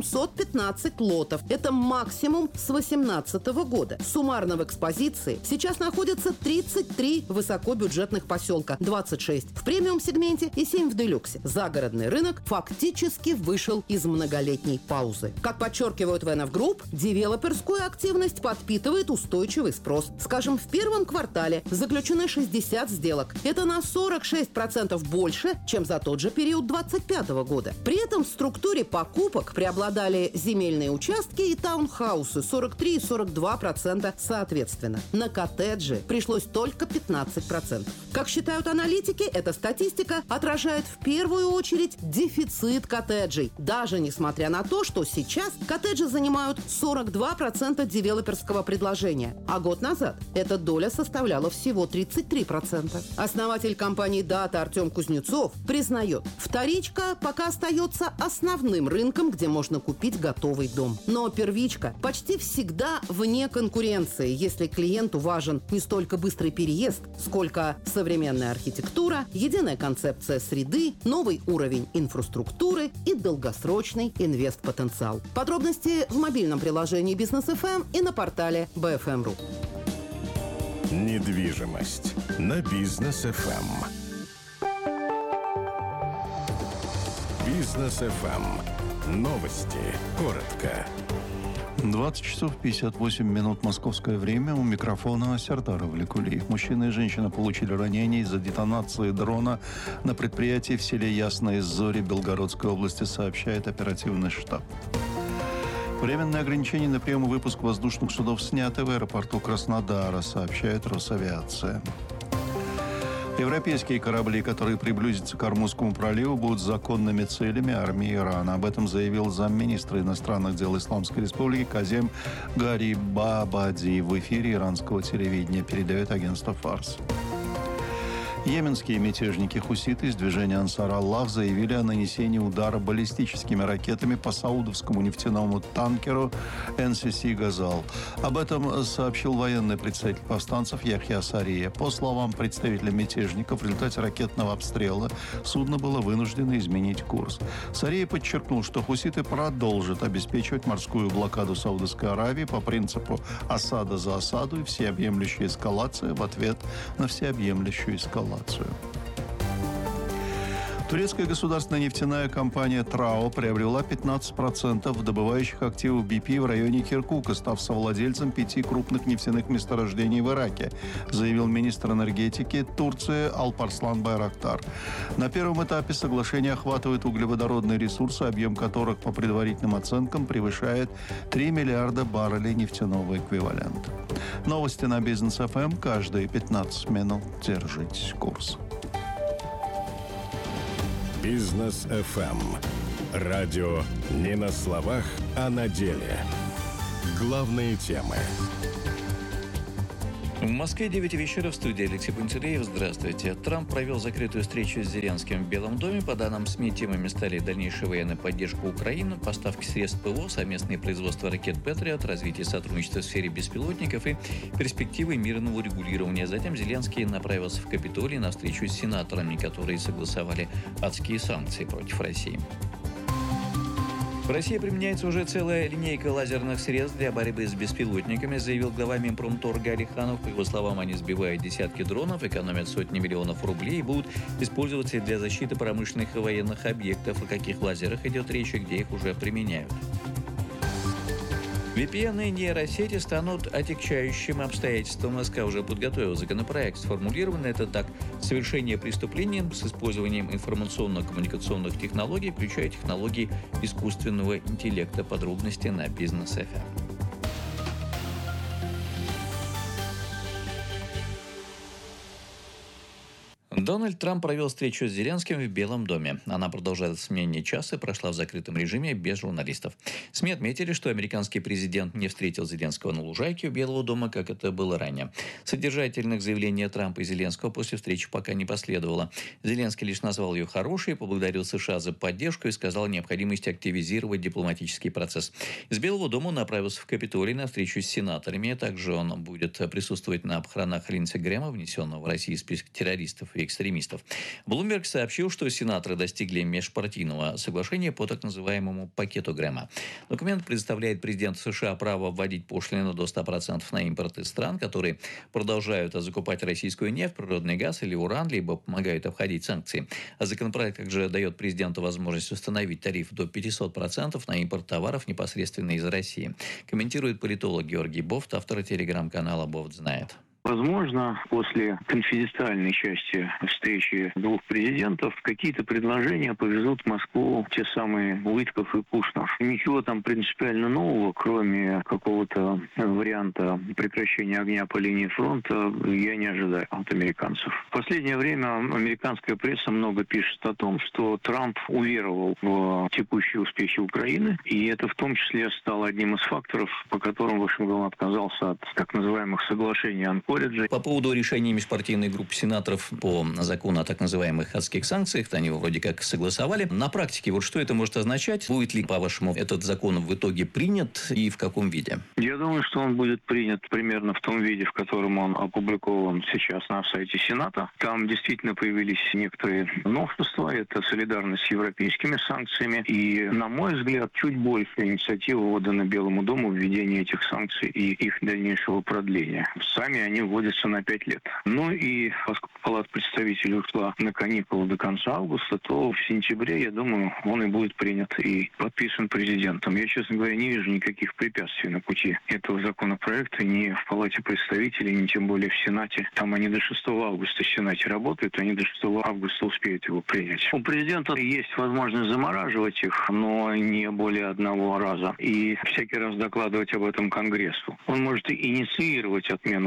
815 лотов. Это максимум с 2018 года. Суммарно в экспозиции сейчас находится 33 высокобюджетных поселка, 26 в премиум-сегменте и 7 в делюксе. Загородный рынок фактически вышел из многолетней паузы. Как подчеркивают в NF Group, девелоперскую активность подпитывает устойчивый спрос. Скажем, в первом квартале заключены 60 сделок. Это на 46% больше, чем за тот же период 2025 года. При этом в структуре покупок преобладали земельные участки и таунхаусы 43 и 42% соответственно. На коттеджи пришлось только 15%. Как считают аналитики, эта статистика отражает в первую очередь дефицит коттеджей. Даже несмотря на то, что сейчас коттеджи занимают 42% девелоперского предложения, а год назад эта доля составляла всего 33%. Основатель компании «Дата» Артем Кузнецов признает, вторичка пока остается основным рынком, где можно купить готовый дом. Но первичка почти всегда вне конкуренции, если клиенту важен не столько быстрый переезд, сколько современная архитектура, единая концепция среды, новый уровень инфраструктуры и долгосрочный инвестпотенциал. Подробности в мобильном приложении Бизнес ФМ и на портале BFM.ru. Недвижимость на Бизнес ФМ. Бизнес ФМ. Новости. Коротко. 20 часов 58 минут московское время. У микрофона Сертар Валикулиев. Мужчина и женщина получили ранения из-за детонации дрона на предприятии в селе Ясные Зори Белгородской области, сообщает оперативный штаб. Временные ограничения на прием и выпуск воздушных судов сняты в аэропорту Краснодара, сообщает Росавиация. Европейские корабли, которые приблизятся к Ормузскому проливу, будут законными целями армии Ирана. Об этом заявил замминистра иностранных дел Исламской Республики Казем Гарибабади в эфире иранского телевидения, передает агентство «Фарс». Йеменские мятежники-хуситы из движения «Ансар Аллах» заявили о нанесении удара баллистическими ракетами по саудовскому нефтяному танкеру НСС «Газал». Об этом сообщил военный представитель повстанцев Яхья Сария. По словам представителя мятежников, в результате ракетного обстрела судно было вынуждено изменить курс. Сария подчеркнул, что хуситы продолжат обеспечивать морскую блокаду Саудовской Аравии по принципу «осада за осаду» и всеобъемлющая эскалация в ответ на всеобъемлющую эскалацию. Турецкая государственная нефтяная компания «Трао» приобрела 15% добывающих активов BP в районе Киркука, став совладельцем 5 крупных нефтяных месторождений в Ираке, заявил министр энергетики Турции Алпарслан Байрактар. На первом этапе соглашение охватывает углеводородные ресурсы, объем которых, по предварительным оценкам, превышает 3 миллиарда баррелей нефтяного эквивалента. Новости на Бизнес ФМ каждые 15 минут. Держите курс. Бизнес ФМ. Радио не на словах, а на деле. Главные темы. В Москве 9 вечера, в студии Алексей Пантелеев. Здравствуйте. Трамп провел закрытую встречу с Зеленским в Белом доме. По данным СМИ, темами стали дальнейшая военная поддержка Украины, поставки средств ПВО, совместное производство ракет «Патриот», развитие сотрудничества в сфере беспилотников и перспективы мирного урегулирования. Затем Зеленский направился в Капитолий на встречу с сенаторами, которые согласовали адские санкции против России. В России применяется уже целая линейка лазерных средств для борьбы с беспилотниками, заявил глава Минпромторга Алиханов. По его словам, они сбивают десятки дронов, экономят сотни миллионов рублей и будут использоваться для защиты промышленных и военных объектов. О каких лазерах идет речь и где их уже применяют? VPN и нейросети станут отягчающим обстоятельством. СК уже подготовил законопроект. Сформулировано это так: совершение преступления с использованием информационно-коммуникационных технологий, включая технологии искусственного интеллекта. Подробности на Бизнес ФМ. Дональд Трамп провел встречу с Зеленским в Белом доме. Она продолжалась менее часа и прошла в закрытом режиме без журналистов. СМИ отметили, что американский президент не встретил Зеленского на лужайке у Белого дома, как это было ранее. Содержательных заявлений Трампа и Зеленского после встречи пока не последовало. Зеленский лишь назвал ее хорошей, поблагодарил США за поддержку и сказал о необходимости активизировать дипломатический процесс. Из Белого дома он направился в Капитолий на встречу с сенаторами. Также он будет присутствовать на похоронах Линдси Грэма, внесенного в Россию в список террористов и экстремистов. Bloomberg сообщил, что сенаторы достигли межпартийного соглашения по так называемому пакету Грэма. Документ предоставляет президенту США право вводить пошлину до 100% на импорт из стран, которые продолжают закупать российскую нефть, природный газ или уран, либо помогают обходить санкции. А законопроект также дает президенту возможность установить тариф до 500% на импорт товаров непосредственно из России. Комментирует политолог Георгий Бофт, автор телеграм-канала «Бофт знает». Возможно, после конфиденциальной части встречи двух президентов какие-то предложения повезут в Москву те самые Уитков и Кушнер. Ничего там принципиально нового, кроме какого-то варианта прекращения огня по линии фронта, я не ожидаю от американцев. В последнее время американская пресса много пишет о том, что Трамп уверовал в текущие успехи Украины, и это в том числе стало одним из факторов, по которым Вашингтон отказался от так называемых соглашений Анкориджа. По поводу решения межпартийной группы сенаторов по закону о так называемых адских санкциях, они его вроде как согласовали. На практике вот что это может означать? Будет ли, по-вашему, этот закон в итоге принят и в каком виде? Я думаю, что он будет принят примерно в том виде, в котором он опубликован сейчас на сайте Сената. Там действительно появились некоторые новшества. Это солидарность с европейскими санкциями. И, на мой взгляд, чуть больше инициатива отдана Белому дому в введении этих санкций и их дальнейшего продления. Сами они вводятся на 5 лет. Ну и поскольку Палата представителей ушла на каникулы до конца августа, то в сентябре, я думаю, он и будет принят и подписан президентом. Я, честно говоря, не вижу никаких препятствий на пути этого законопроекта ни в Палате представителей, ни тем более в Сенате. Там они до 6 августа в Сенате работают, они до 6 августа успеют его принять. У президента есть возможность замораживать их, но не более одного раза. И всякий раз докладывать об этом Конгрессу. Он может инициировать отмену санкций,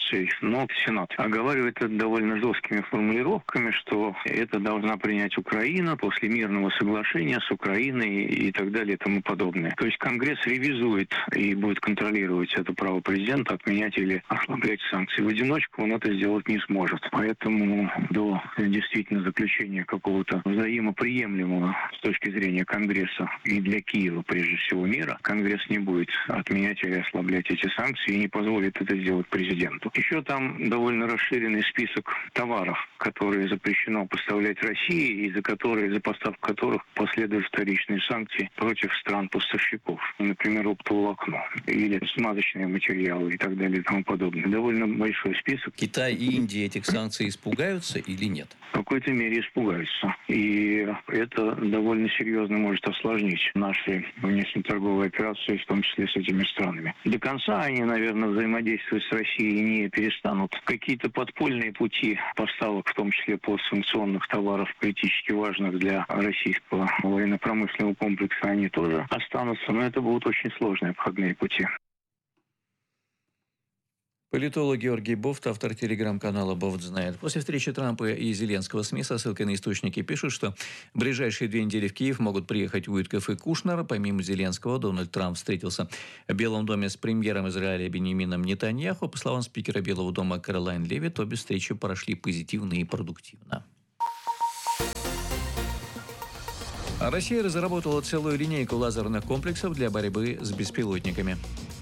операций, но Сенат оговаривает это довольно жесткими формулировками, что это должна принять Украина после мирного соглашения с Украиной и так далее и тому подобное. То есть Конгресс ревизует и будет контролировать это право президента отменять или ослаблять санкции. В одиночку он это сделать не сможет. Поэтому до действительно заключения какого-то взаимоприемлемого с точки зрения Конгресса и для Киева, прежде всего, мира, Конгресс не будет отменять или ослаблять эти санкции и не позволит это сделать президенту. Еще там довольно расширенный список товаров, которые запрещено поставлять России и за поставку которых последуют вторичные санкции против стран-поставщиков. Например, оптоволокно или смазочные материалы и так далее и тому подобное. Довольно большой список. Китай и Индия этих санкций испугаются или нет? В какой-то мере испугаются. И это довольно серьезно может осложнить наши внешнеторговые операции, в том числе с этими странами. До конца они, наверное, взаимодействовать с Россией не перестанут. Какие-то подпольные пути поставок, в том числе постсанкционных товаров, критически важных для российского военно-промышленного комплекса, они тоже останутся, но это будут очень сложные обходные пути. Политолог Георгий Бофт, автор телеграм-канала «Бофт знает». После встречи Трампа и Зеленского СМИ со ссылкой на источники пишут, что в ближайшие 2 недели в Киев могут приехать Уиткоф и Кушнер. Помимо Зеленского, Дональд Трамп встретился в Белом доме с премьером Израиля Биньямином Нетаньяху. По словам спикера Белого дома Кэролайн Левитт, обе встречи прошли позитивно и продуктивно. Россия разработала целую линейку лазерных комплексов для борьбы с беспилотниками.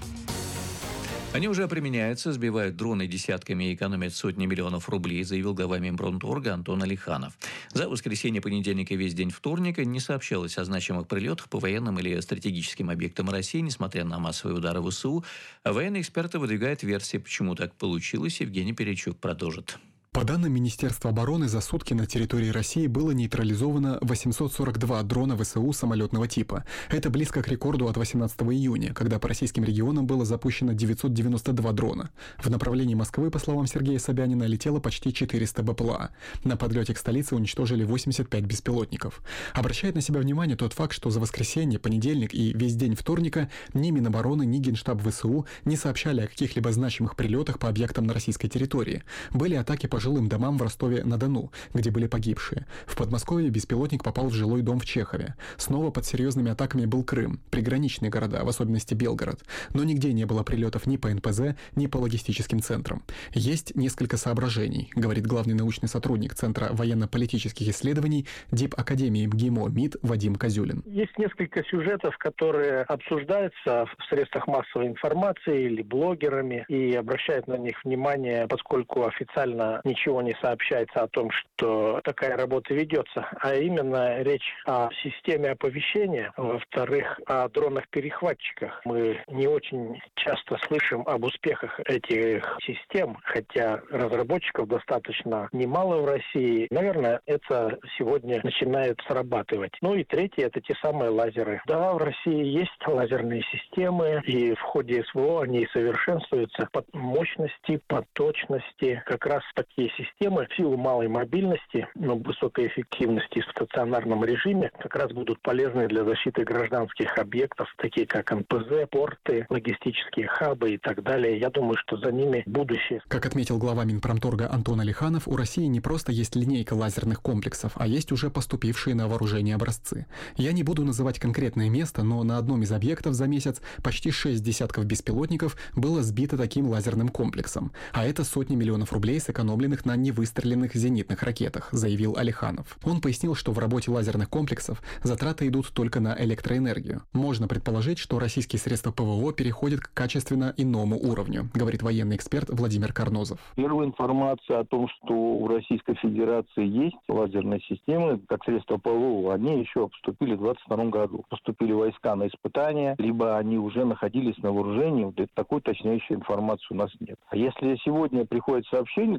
Они уже применяются, сбивают дроны десятками и экономят сотни миллионов рублей, заявил глава Минпромторга Антон Алиханов. За воскресенье, понедельник и весь день вторника не сообщалось о значимых прилетах по военным или стратегическим объектам России, несмотря на массовые удары ВСУ. Военные эксперты выдвигают версии, почему так получилось. Евгений Перечук продолжит. По данным Министерства обороны, за сутки на территории России было нейтрализовано 842 дрона ВСУ самолетного типа. Это близко к рекорду от 18 июня, когда по российским регионам было запущено 992 дрона. В направлении Москвы, по словам Сергея Собянина, летело почти 400 БПЛА. На подлете к столице уничтожили 85 беспилотников. Обращает на себя внимание тот факт, что за воскресенье, понедельник и весь день вторника ни Минобороны, ни Генштаб ВСУ не сообщали о каких-либо значимых прилетах по объектам на российской территории. Были атаки по жилым домам в Ростове-на-Дону, где были погибшие. В Подмосковье беспилотник попал в жилой дом в Чехове. Снова под серьезными атаками был Крым, приграничные города, в особенности Белгород. Но нигде не было прилетов ни по НПЗ, ни по логистическим центрам. Есть несколько соображений, говорит главный научный сотрудник Центра военно-политических исследований Дипакадемии МГИМО МИД Вадим Козюлин. Есть несколько сюжетов, которые обсуждаются в средствах массовой информации или блогерами и обращают на них внимание, поскольку официально ничего не сообщается о том, что такая работа ведется, а именно речь о системе оповещения, во-вторых, о дронах-перехватчиках. Мы не очень часто слышим об успехах этих систем, хотя разработчиков достаточно немало в России. Наверное, это сегодня начинает срабатывать. Ну и третье, это те самые лазеры. Да, в России есть лазерные системы, и в ходе СВО они совершенствуются по мощности, по точности. Как раз такие системы в силу малой мобильности, но высокой эффективности в стационарном режиме как раз будут полезны для защиты гражданских объектов, такие как НПЗ, порты, логистические хабы и так далее. Я думаю, что за ними будущее. Как отметил глава Минпромторга Антон Алиханов, у России не просто есть линейка лазерных комплексов, а есть уже поступившие на вооружение образцы. Я не буду называть конкретное место, но на одном из объектов за месяц почти 6 десятков беспилотников было сбито таким лазерным комплексом. А это сотни миллионов рублей, сэкономленных на невыстреленных зенитных ракетах, заявил Алиханов. Он пояснил, что в работе лазерных комплексов затраты идут только на электроэнергию. Можно предположить, что российские средства ПВО переходят к качественно иному уровню, говорит военный эксперт Владимир Карнозов. Первая информация о том, что у Российской Федерации есть лазерные системы как средства ПВО, они еще поступили в 2022 году. Поступили войска на испытания, либо они уже находились на вооружении. Такой точнейшей информации у нас нет. А если сегодня приходит сообщение тоже со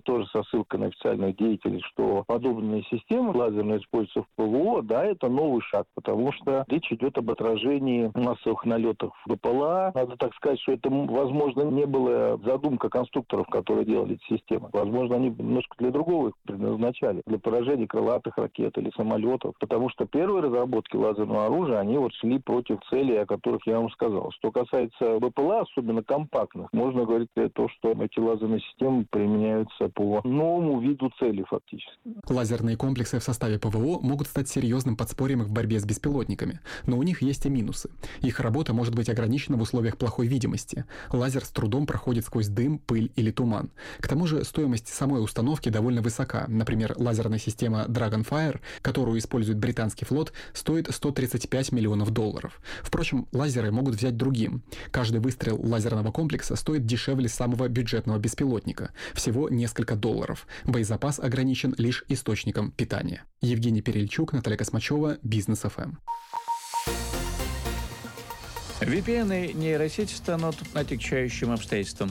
ссылкой на официальных деятелей, что подобные системы лазерные используются в ПВО, да, это новый шаг, потому что речь идет об отражении массовых налетов в БПЛА. Надо так сказать, что это, возможно, не была задумка конструкторов, которые делали эти системы. Возможно, они немножко для другого их предназначали, для поражения крылатых ракет или самолетов, потому что первые разработки лазерного оружия, они вот шли против целей, о которых я вам сказал. Что касается БПЛА, особенно компактных, можно говорить о том, что эти лазерные системы применяются по новому виду цели фактически. Лазерные комплексы в составе ПВО могут стать серьезным подспорьем в борьбе с беспилотниками, но у них есть и минусы. Их работа может быть ограничена в условиях плохой видимости. Лазер с трудом проходит сквозь дым, пыль или туман. К тому же стоимость самой установки довольно высока. Например, лазерная система Dragonfire, которую использует британский флот, стоит $135 миллионов. Впрочем, лазеры могут взять другим. Каждый выстрел лазерного комплекса стоит дешевле самого бюджетного беспилотника. Всего несколько $. Боезапас ограничен лишь источником питания. Евгений Перельчук, Наталья Космачева, Бизнес ФМ. VPN и нейросети станут отягчающим обстоятельством.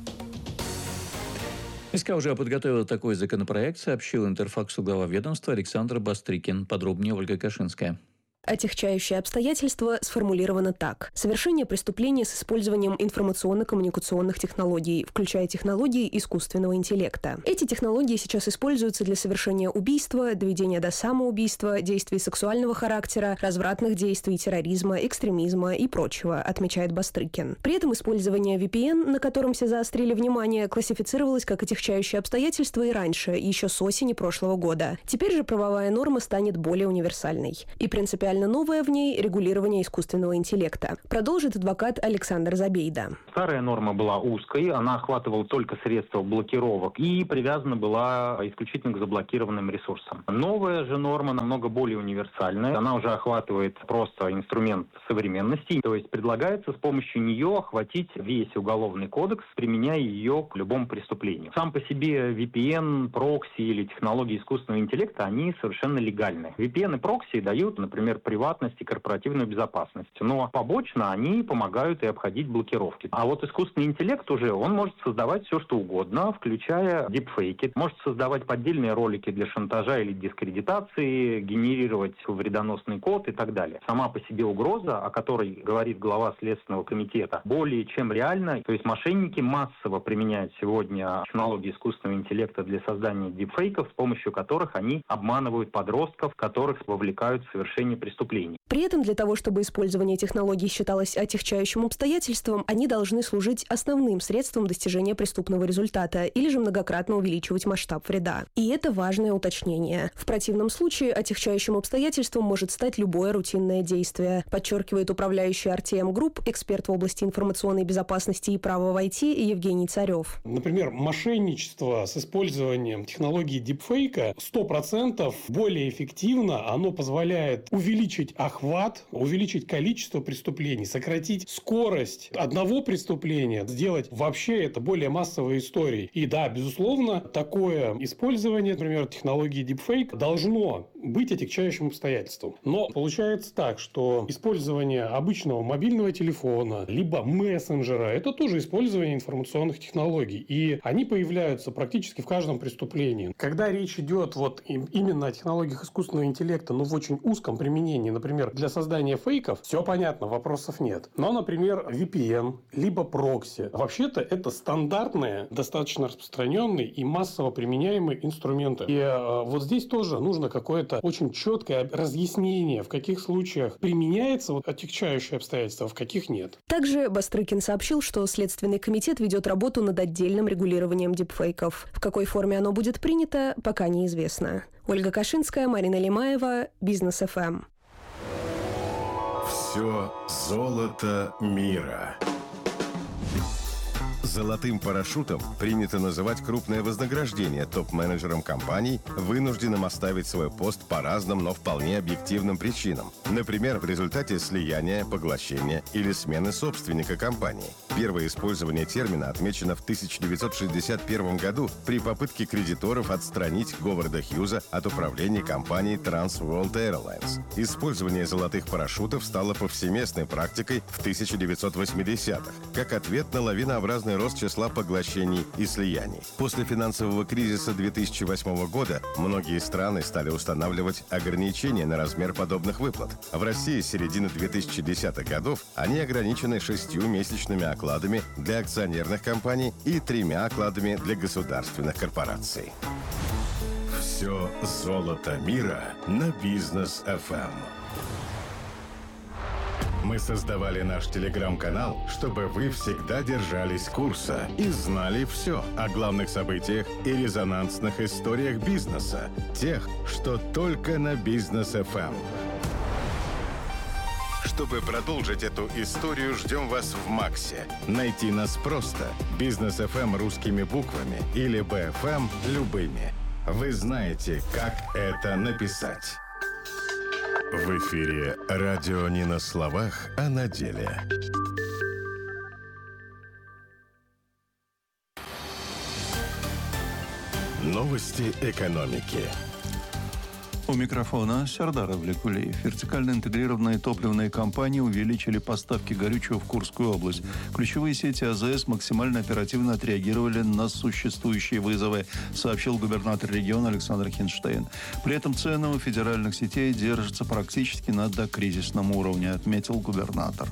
СК уже подготовила такой законопроект, сообщил Интерфаксу глава ведомства Александр Бастрыкин. Подробнее Ольга Кашинская. Отягчающее обстоятельство сформулировано так. Совершение преступления с использованием информационно-коммуникационных технологий, включая технологии искусственного интеллекта. Эти технологии сейчас используются для совершения убийства, доведения до самоубийства, действий сексуального характера, развратных действий, терроризма, экстремизма и прочего, отмечает Бастрыкин. При этом использование VPN, на котором все заострили внимание, классифицировалось как отягчающее обстоятельство и раньше, еще с осени прошлого года. Теперь же правовая норма станет более универсальной. И принципиально новое в ней регулирование искусственного интеллекта. Продолжит адвокат Александр Забейда. Старая норма была узкой, она охватывала только средства блокировок и привязана была исключительно к заблокированным ресурсам. Новая же норма намного более универсальная. Она уже охватывает просто инструмент современности, то есть предлагается с помощью нее охватить весь уголовный кодекс, применяя ее к любому преступлению. Сам по себе VPN, прокси или технологии искусственного интеллекта, они совершенно легальны. VPN и прокси дают, например, приватность и корпоративную безопасность. Но побочно они помогают и обходить блокировки. А вот искусственный интеллект уже, он может создавать все, что угодно, включая дипфейки. Может создавать поддельные ролики для шантажа или дискредитации, генерировать вредоносный код и так далее. Сама по себе угроза, о которой говорит глава Следственного комитета, более чем реальна. То есть мошенники массово применяют сегодня технологии искусственного интеллекта для создания дипфейков, с помощью которых они обманывают подростков, которых вовлекают в совершение преступлений. При этом для того, чтобы использование технологий считалось отягчающим обстоятельством, они должны служить основным средством достижения преступного результата или же многократно увеличивать масштаб вреда. И это важное уточнение. В противном случае отягчающим обстоятельством может стать любое рутинное действие, подчеркивает управляющий RTM Group, эксперт в области информационной безопасности и права в IT Евгений Царев. Например, мошенничество с использованием технологии дипфейка 100% более эффективно, оно позволяет увеличить охват, увеличить количество преступлений, сократить скорость одного преступления, сделать вообще это более массовой историей. И да, безусловно, такое использование, например, технологии deepfake должно быть отягчающим обстоятельством. Но получается так, что использование обычного мобильного телефона, либо мессенджера, это тоже использование информационных технологий. И они появляются практически в каждом преступлении. Когда речь идет вот именно о технологиях искусственного интеллекта, но в очень узком применении, например, для создания фейков, все понятно, вопросов нет. Но, например, VPN, либо прокси. Вообще-то это стандартные, достаточно распространенные и массово применяемые инструменты. И вот здесь тоже нужно какое-то очень четкое разъяснение, в каких случаях применяется вот отягчающее обстоятельство, а в каких нет. Также Бастрыкин сообщил, что Следственный комитет ведет работу над отдельным регулированием дипфейков. В какой форме оно будет принято, пока неизвестно. Ольга Кашинская, Марина Лимаева, Бизнес ФМ. Все золото мира. Золотым парашютом принято называть крупное вознаграждение топ-менеджерам компаний, вынужденным оставить свой пост по разным, но вполне объективным причинам. Например, в результате слияния, поглощения или смены собственника компании. Первое использование термина отмечено в 1961 году при попытке кредиторов отстранить Говарда Хьюза от управления компанией Trans World Airlines. Использование золотых парашютов стало повсеместной практикой в 1980-х, как ответ на лавинообразный рост числа поглощений и слияний. После финансового кризиса 2008 года многие страны стали устанавливать ограничения на размер подобных выплат. В России с середины 2010-х годов они ограничены 6 месячными окладами для акционерных компаний и 3 окладами для государственных корпораций. Все золото мира на Бизнес FM. Мы создавали наш телеграм-канал, чтобы вы всегда держались курса и знали все о главных событиях и резонансных историях бизнеса, тех, что только на Бизнес FM. Чтобы продолжить эту историю, ждем вас в Максе. Найти нас просто. Бизнес FM русскими буквами или BFM любыми. Вы знаете, как это написать. В эфире радио не на словах, а на деле. Новости экономики. У микрофона Сардар Авлекулиев. Вертикально интегрированные топливные компании увеличили поставки горючего в Курскую область. Ключевые сети АЗС максимально оперативно отреагировали на существующие вызовы, сообщил губернатор региона Александр Хинштейн. При этом цены у федеральных сетей держатся практически на докризисном уровне, отметил губернатор.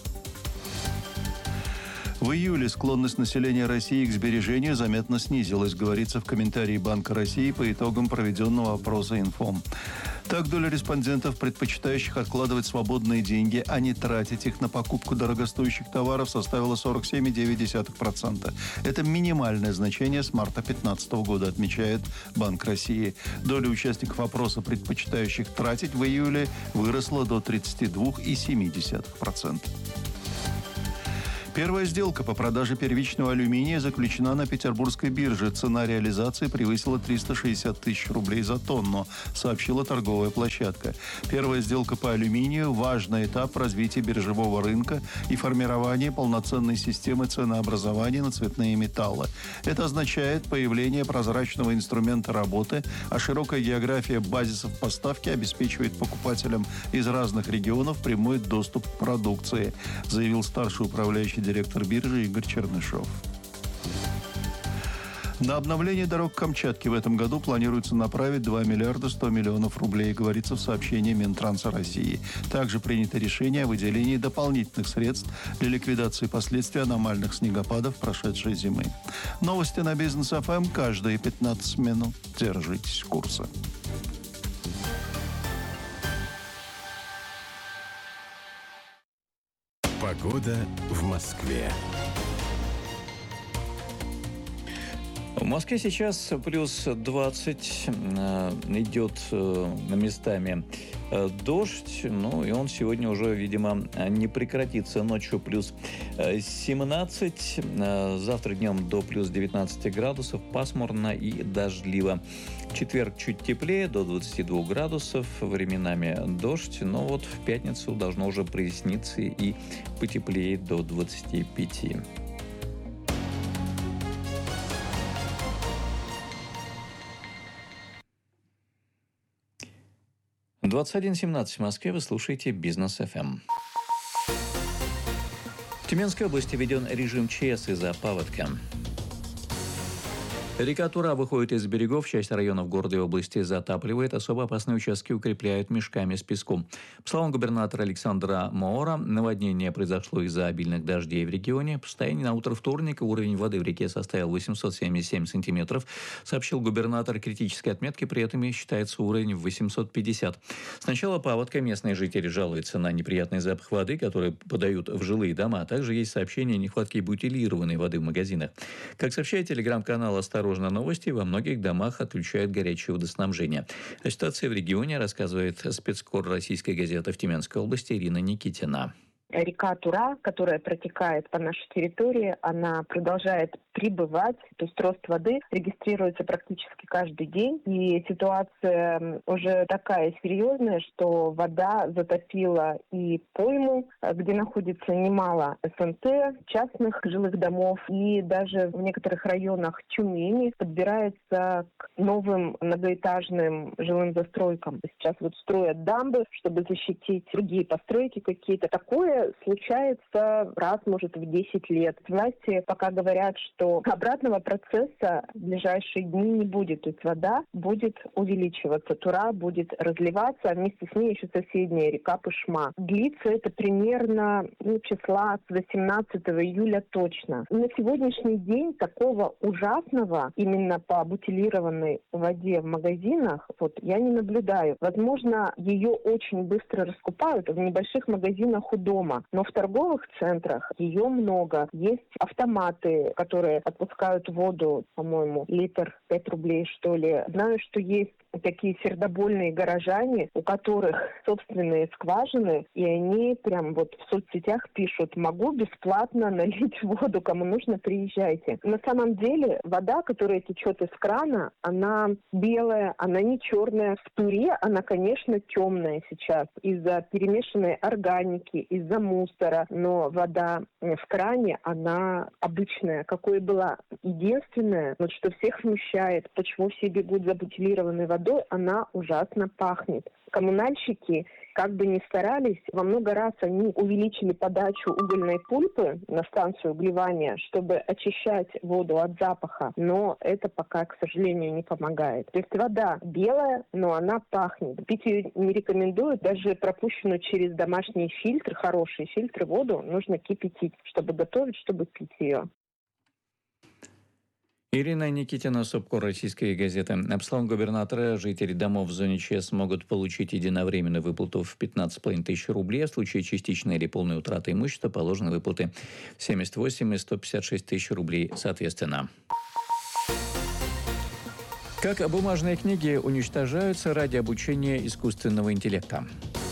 В июле склонность населения России к сбережению заметно снизилась, говорится в комментарии Банка России по итогам проведенного опроса «Инфом». Так, доля респондентов, предпочитающих откладывать свободные деньги, а не тратить их на покупку дорогостоящих товаров, составила 47,9%. Это минимальное значение с марта 2015 года, отмечает Банк России. Доля участников опроса, предпочитающих тратить в июле, выросла до 32,7%. Первая сделка по продаже первичного алюминия заключена на Петербургской бирже. Цена реализации превысила 360 тысяч рублей за тонну, сообщила торговая площадка. Первая сделка по алюминию – важный этап развития биржевого рынка и формирования полноценной системы ценообразования на цветные металлы. Это означает появление прозрачного инструмента работы, а широкая география базисов поставки обеспечивает покупателям из разных регионов прямой доступ к продукции, заявил старший управляющий директор биржи Игорь Чернышов. На обновление дорог Камчатки в этом году планируется направить 2 миллиарда 100 миллионов рублей, говорится в сообщении Минтранса России. Также принято решение о выделении дополнительных средств для ликвидации последствий аномальных снегопадов прошедшей зимы. Новости на Бизнес ФМ каждые 15 минут. Держитесь курса. Погода в Москве. В Москве сейчас плюс 20, идет местами дождь, ну и он сегодня уже, видимо, не прекратится. Ночью плюс 17, завтра днем до плюс 19 градусов, пасмурно и дождливо. В четверг чуть теплее, до 22 градусов, временами дождь, но вот в пятницу должно уже проясниться и потеплеет до 25. В 21:17 в Москве вы слушаете Бизнес ФМ. В Тюменской области введен режим ЧС из-за паводка. Река Тура выходит из берегов, часть районов города и области затапливает, особо опасные участки укрепляют мешками с песком. По словам губернатора Александра Моора, наводнение произошло из-за обильных дождей в регионе. По состоянию на утро вторника уровень воды в реке составил 877 сантиметров, сообщил губернатор. Критической отметки при этом считается уровень в 850. С начала паводка местные жители жалуются на неприятный запах воды, который подают в жилые дома. Также есть сообщения о нехватке бутилированной воды в магазинах. Как сообщает телеграм-канал «Осторожно новости», во многих домах отключают горячее водоснабжение. О ситуации в регионе рассказывает спецкор российской газеты в Тюменской области Ирина Никитина. Река Тура, которая протекает по нашей территории, она продолжает прибывать, то есть рост воды регистрируется практически каждый день. И ситуация уже такая серьезная, что вода затопила и пойму, где находится немало СНТ, частных жилых домов, и даже в некоторых районах Тюмени подбирается к новым многоэтажным жилым застройкам. Сейчас вот строят дамбы, чтобы защитить другие постройки какие-то. Такое такое случается раз, может, в 10 лет. Власти пока говорят, что обратного процесса в ближайшие дни не будет. То есть вода будет увеличиваться, Тура будет разливаться, а вместе с ней еще соседняя река Пышма. Длится это примерно числа с 18 июля точно. На сегодняшний день такого ужасного именно по бутилированной воде в магазинах я не наблюдаю. Возможно, ее очень быстро раскупают в небольших магазинах у дома, но в торговых центрах ее много. Есть автоматы, которые отпускают воду, по-моему, литр 5 рублей, что ли. Знаю, что есть такие сердобольные горожане, у которых собственные скважины, и они прям в соцсетях пишут: могу бесплатно налить воду, кому нужно, приезжайте. На самом деле вода, которая течет из крана, она белая, она не черная. В Туре она, конечно, темная сейчас из-за перемешанной органики, из-за мусора, но вода в кране, она обычная, какой была. Единственное, что всех смущает, почему все бегут за бутилированной водой, она ужасно пахнет. Коммунальщики, как бы ни старались, во много раз они увеличили подачу угольной пульпы на станцию углевания, чтобы очищать воду от запаха, но это пока, к сожалению, не помогает. То есть вода белая, но она пахнет. Пить ее не рекомендуют, даже пропущенную через домашние фильтры, хорошие фильтры, воду нужно кипятить, чтобы готовить, чтобы пить ее. Ирина Никитина, Собко, российская газета. По словам губернатора, жители домов в зоне ЧС могут получить единовременную выплату в 15,5 тысяч рублей, а в случае частичной или полной утраты имущества положены выплаты 78 и 156 тысяч рублей соответственно. Как бумажные книги уничтожаются ради обучения искусственного интеллекта?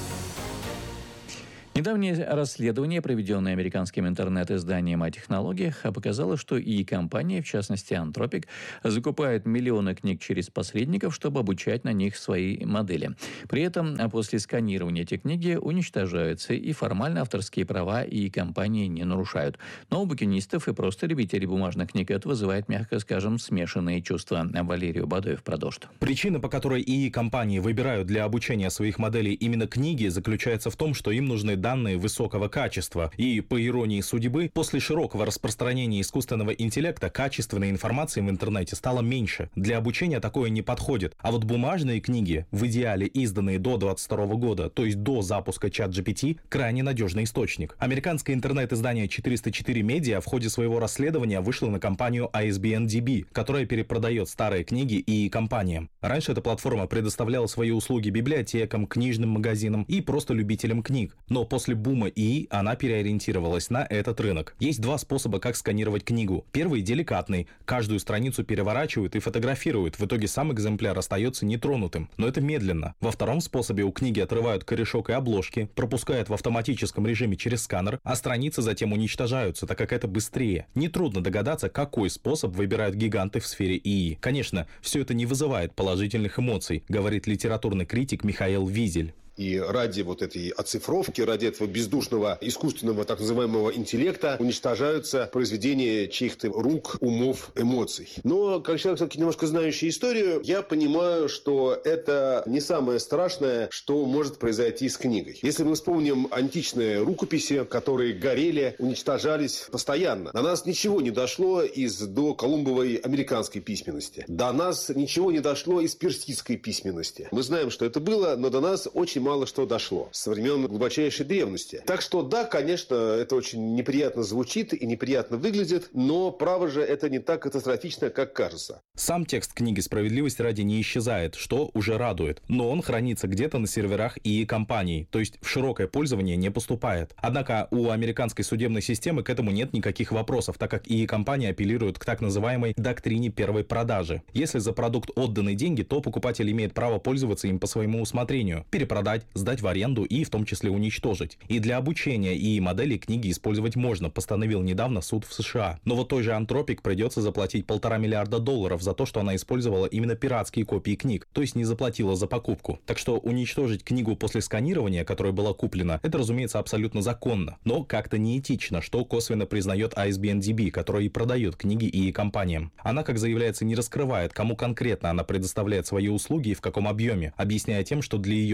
Недавнее расследование, проведенное американским интернет-изданием о технологиях, показало, что компании, в частности Anthropic, закупают миллионы книг через посредников, чтобы обучать на них свои модели. При этом после сканирования эти книги уничтожаются, и формально авторские права компании не нарушают. Но у букинистов и просто любителей бумажных книг это вызывает, мягко скажем, смешанные чувства. Валерий Бадоев продолжит. Причина, по которой компании выбирают для обучения своих моделей именно книги, заключается в том, что им нужны данные высокого качества. И, по иронии судьбы, после широкого распространения искусственного интеллекта качественной информации в интернете стало меньше. Для обучения такое не подходит. А вот бумажные книги, в идеале изданные до 2022 года, то есть до запуска ChatGPT, крайне надежный источник. Американское интернет-издание 404 Media в ходе своего расследования вышло на компанию ISBN-DB, которая перепродает старые книги и компаниям. Раньше эта платформа предоставляла свои услуги библиотекам, книжным магазинам и просто любителям книг. Но после бума ИИ она переориентировалась на этот рынок. Есть два способа, как сканировать книгу. Первый деликатный. Каждую страницу переворачивают и фотографируют. В итоге сам экземпляр остается нетронутым. Но это медленно. Во втором способе у книги отрывают корешок и обложки, пропускают в автоматическом режиме через сканер, а страницы затем уничтожаются, так как это быстрее. Нетрудно догадаться, какой способ выбирают гиганты в сфере ИИ. Конечно, все это не вызывает положительных эмоций, говорит литературный критик Михаил Визель. И ради этой оцифровки, ради этого бездушного искусственного так называемого интеллекта уничтожаются произведения чьих-то рук, умов, эмоций. Но, как человек, все-таки немножко знающий историю, я понимаю, что это не самое страшное, что может произойти с книгой. Если мы вспомним античные рукописи, которые горели, уничтожались постоянно. До нас ничего не дошло из доколумбовой американской письменности. До нас ничего не дошло из персидской письменности. Мы знаем, что это было, но до нас очень мало что дошло со времен глубочайшей древности. Так что да, конечно, это очень неприятно звучит и неприятно выглядит, но право же это не так катастрофично, как кажется. Сам текст книги «Справедливость ради» не исчезает, что уже радует. Но он хранится где-то на серверах ИИ компаний, то есть в широкое пользование не поступает. Однако у американской судебной системы к этому нет никаких вопросов, так как ИИ компании апеллируют к так называемой доктрине первой продажи. Если за продукт отданы деньги, то покупатель имеет право пользоваться им по своему усмотрению, перепродать, сдать в аренду и в том числе уничтожить. И для обучения ИИ-моделей книги использовать можно, постановил недавно суд в США. Но вот той же Anthropic придется заплатить $1,5 миллиарда за то, что она использовала именно пиратские копии книг, то есть не заплатила за покупку. Так что уничтожить книгу после сканирования, которая была куплена, это, разумеется, абсолютно законно, но как-то неэтично, что косвенно признает ISBN-DB, которая и продает книги ИИ-компаниям. Она, как заявляется, не раскрывает, кому конкретно она предоставляет свои услуги и в каком объеме, объясняя тем, что для ее клиентов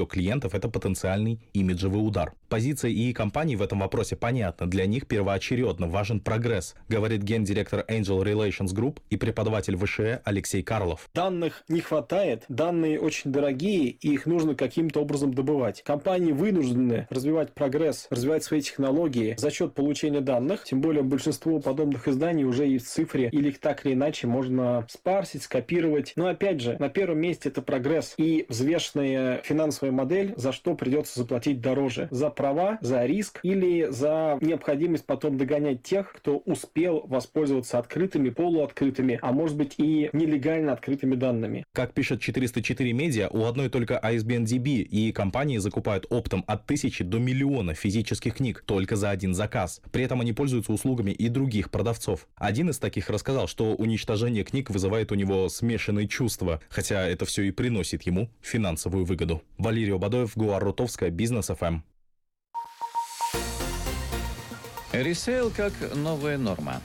конкурентов это потенциальный имиджевый удар. Позиция ИИ компаний в этом вопросе понятна. Для них первоочередно важен прогресс, говорит гендиректор Angel Relations Group и преподаватель ВШЭ Алексей Карлов. Данных не хватает, данные очень дорогие, и их нужно каким-то образом добывать. Компании вынуждены развивать прогресс, развивать свои технологии за счет получения данных, тем более большинство подобных изданий уже есть в цифре, или их так или иначе можно спарсить, скопировать. Но опять же, на первом месте это прогресс и взвешенная финансовая модель, за что придется заплатить дороже. За права, за риск или за необходимость потом догонять тех, кто успел воспользоваться открытыми, полуоткрытыми, а может быть и нелегально открытыми данными. Как пишет 404 медиа, у одной только ISBN DB и компании закупают оптом от 1000 до 1 000 000 физических книг только за один заказ. При этом они пользуются услугами и других продавцов. Один из таких рассказал, что уничтожение книг вызывает у него смешанные чувства, хотя это все и приносит ему финансовую выгоду. Валерий Бадоев, Гуар Рутовская, Бизнес ФМ. Ресейл как новая норма.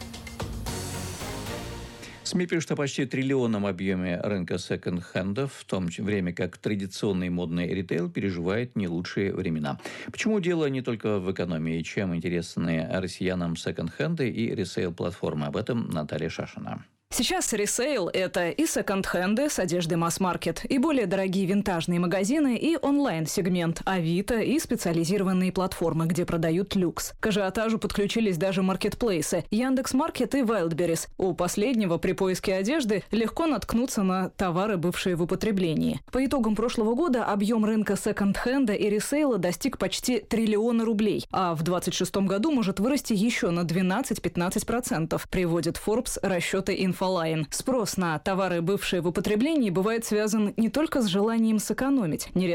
СМИ пишут о почти триллионном объеме рынка секонд-хендов, в то время как традиционный модный ритейл переживает не лучшие времена. Почему дело не только в экономии? Чем интересны россиянам секонд-хенды и ресейл-платформы? Об этом Наталья Шашина. Сейчас ресейл – это и секонд-хенды с одеждой масс-маркет, и более дорогие винтажные магазины, и онлайн-сегмент Авито, и специализированные платформы, где продают люкс. К ажиотажу подключились даже маркетплейсы – Яндекс.Маркет и Wildberries. У последнего при поиске одежды легко наткнуться на товары, бывшие в употреблении. По итогам прошлого года объем рынка секонд-хенда и ресейла достиг почти 1 триллиона рублей, а в 2026 году может вырасти еще на 12-15%, приводит Forbes расчеты Инфолайн. Спрос на товары, бывшие в употреблении, бывает связан не только с желанием сэкономить.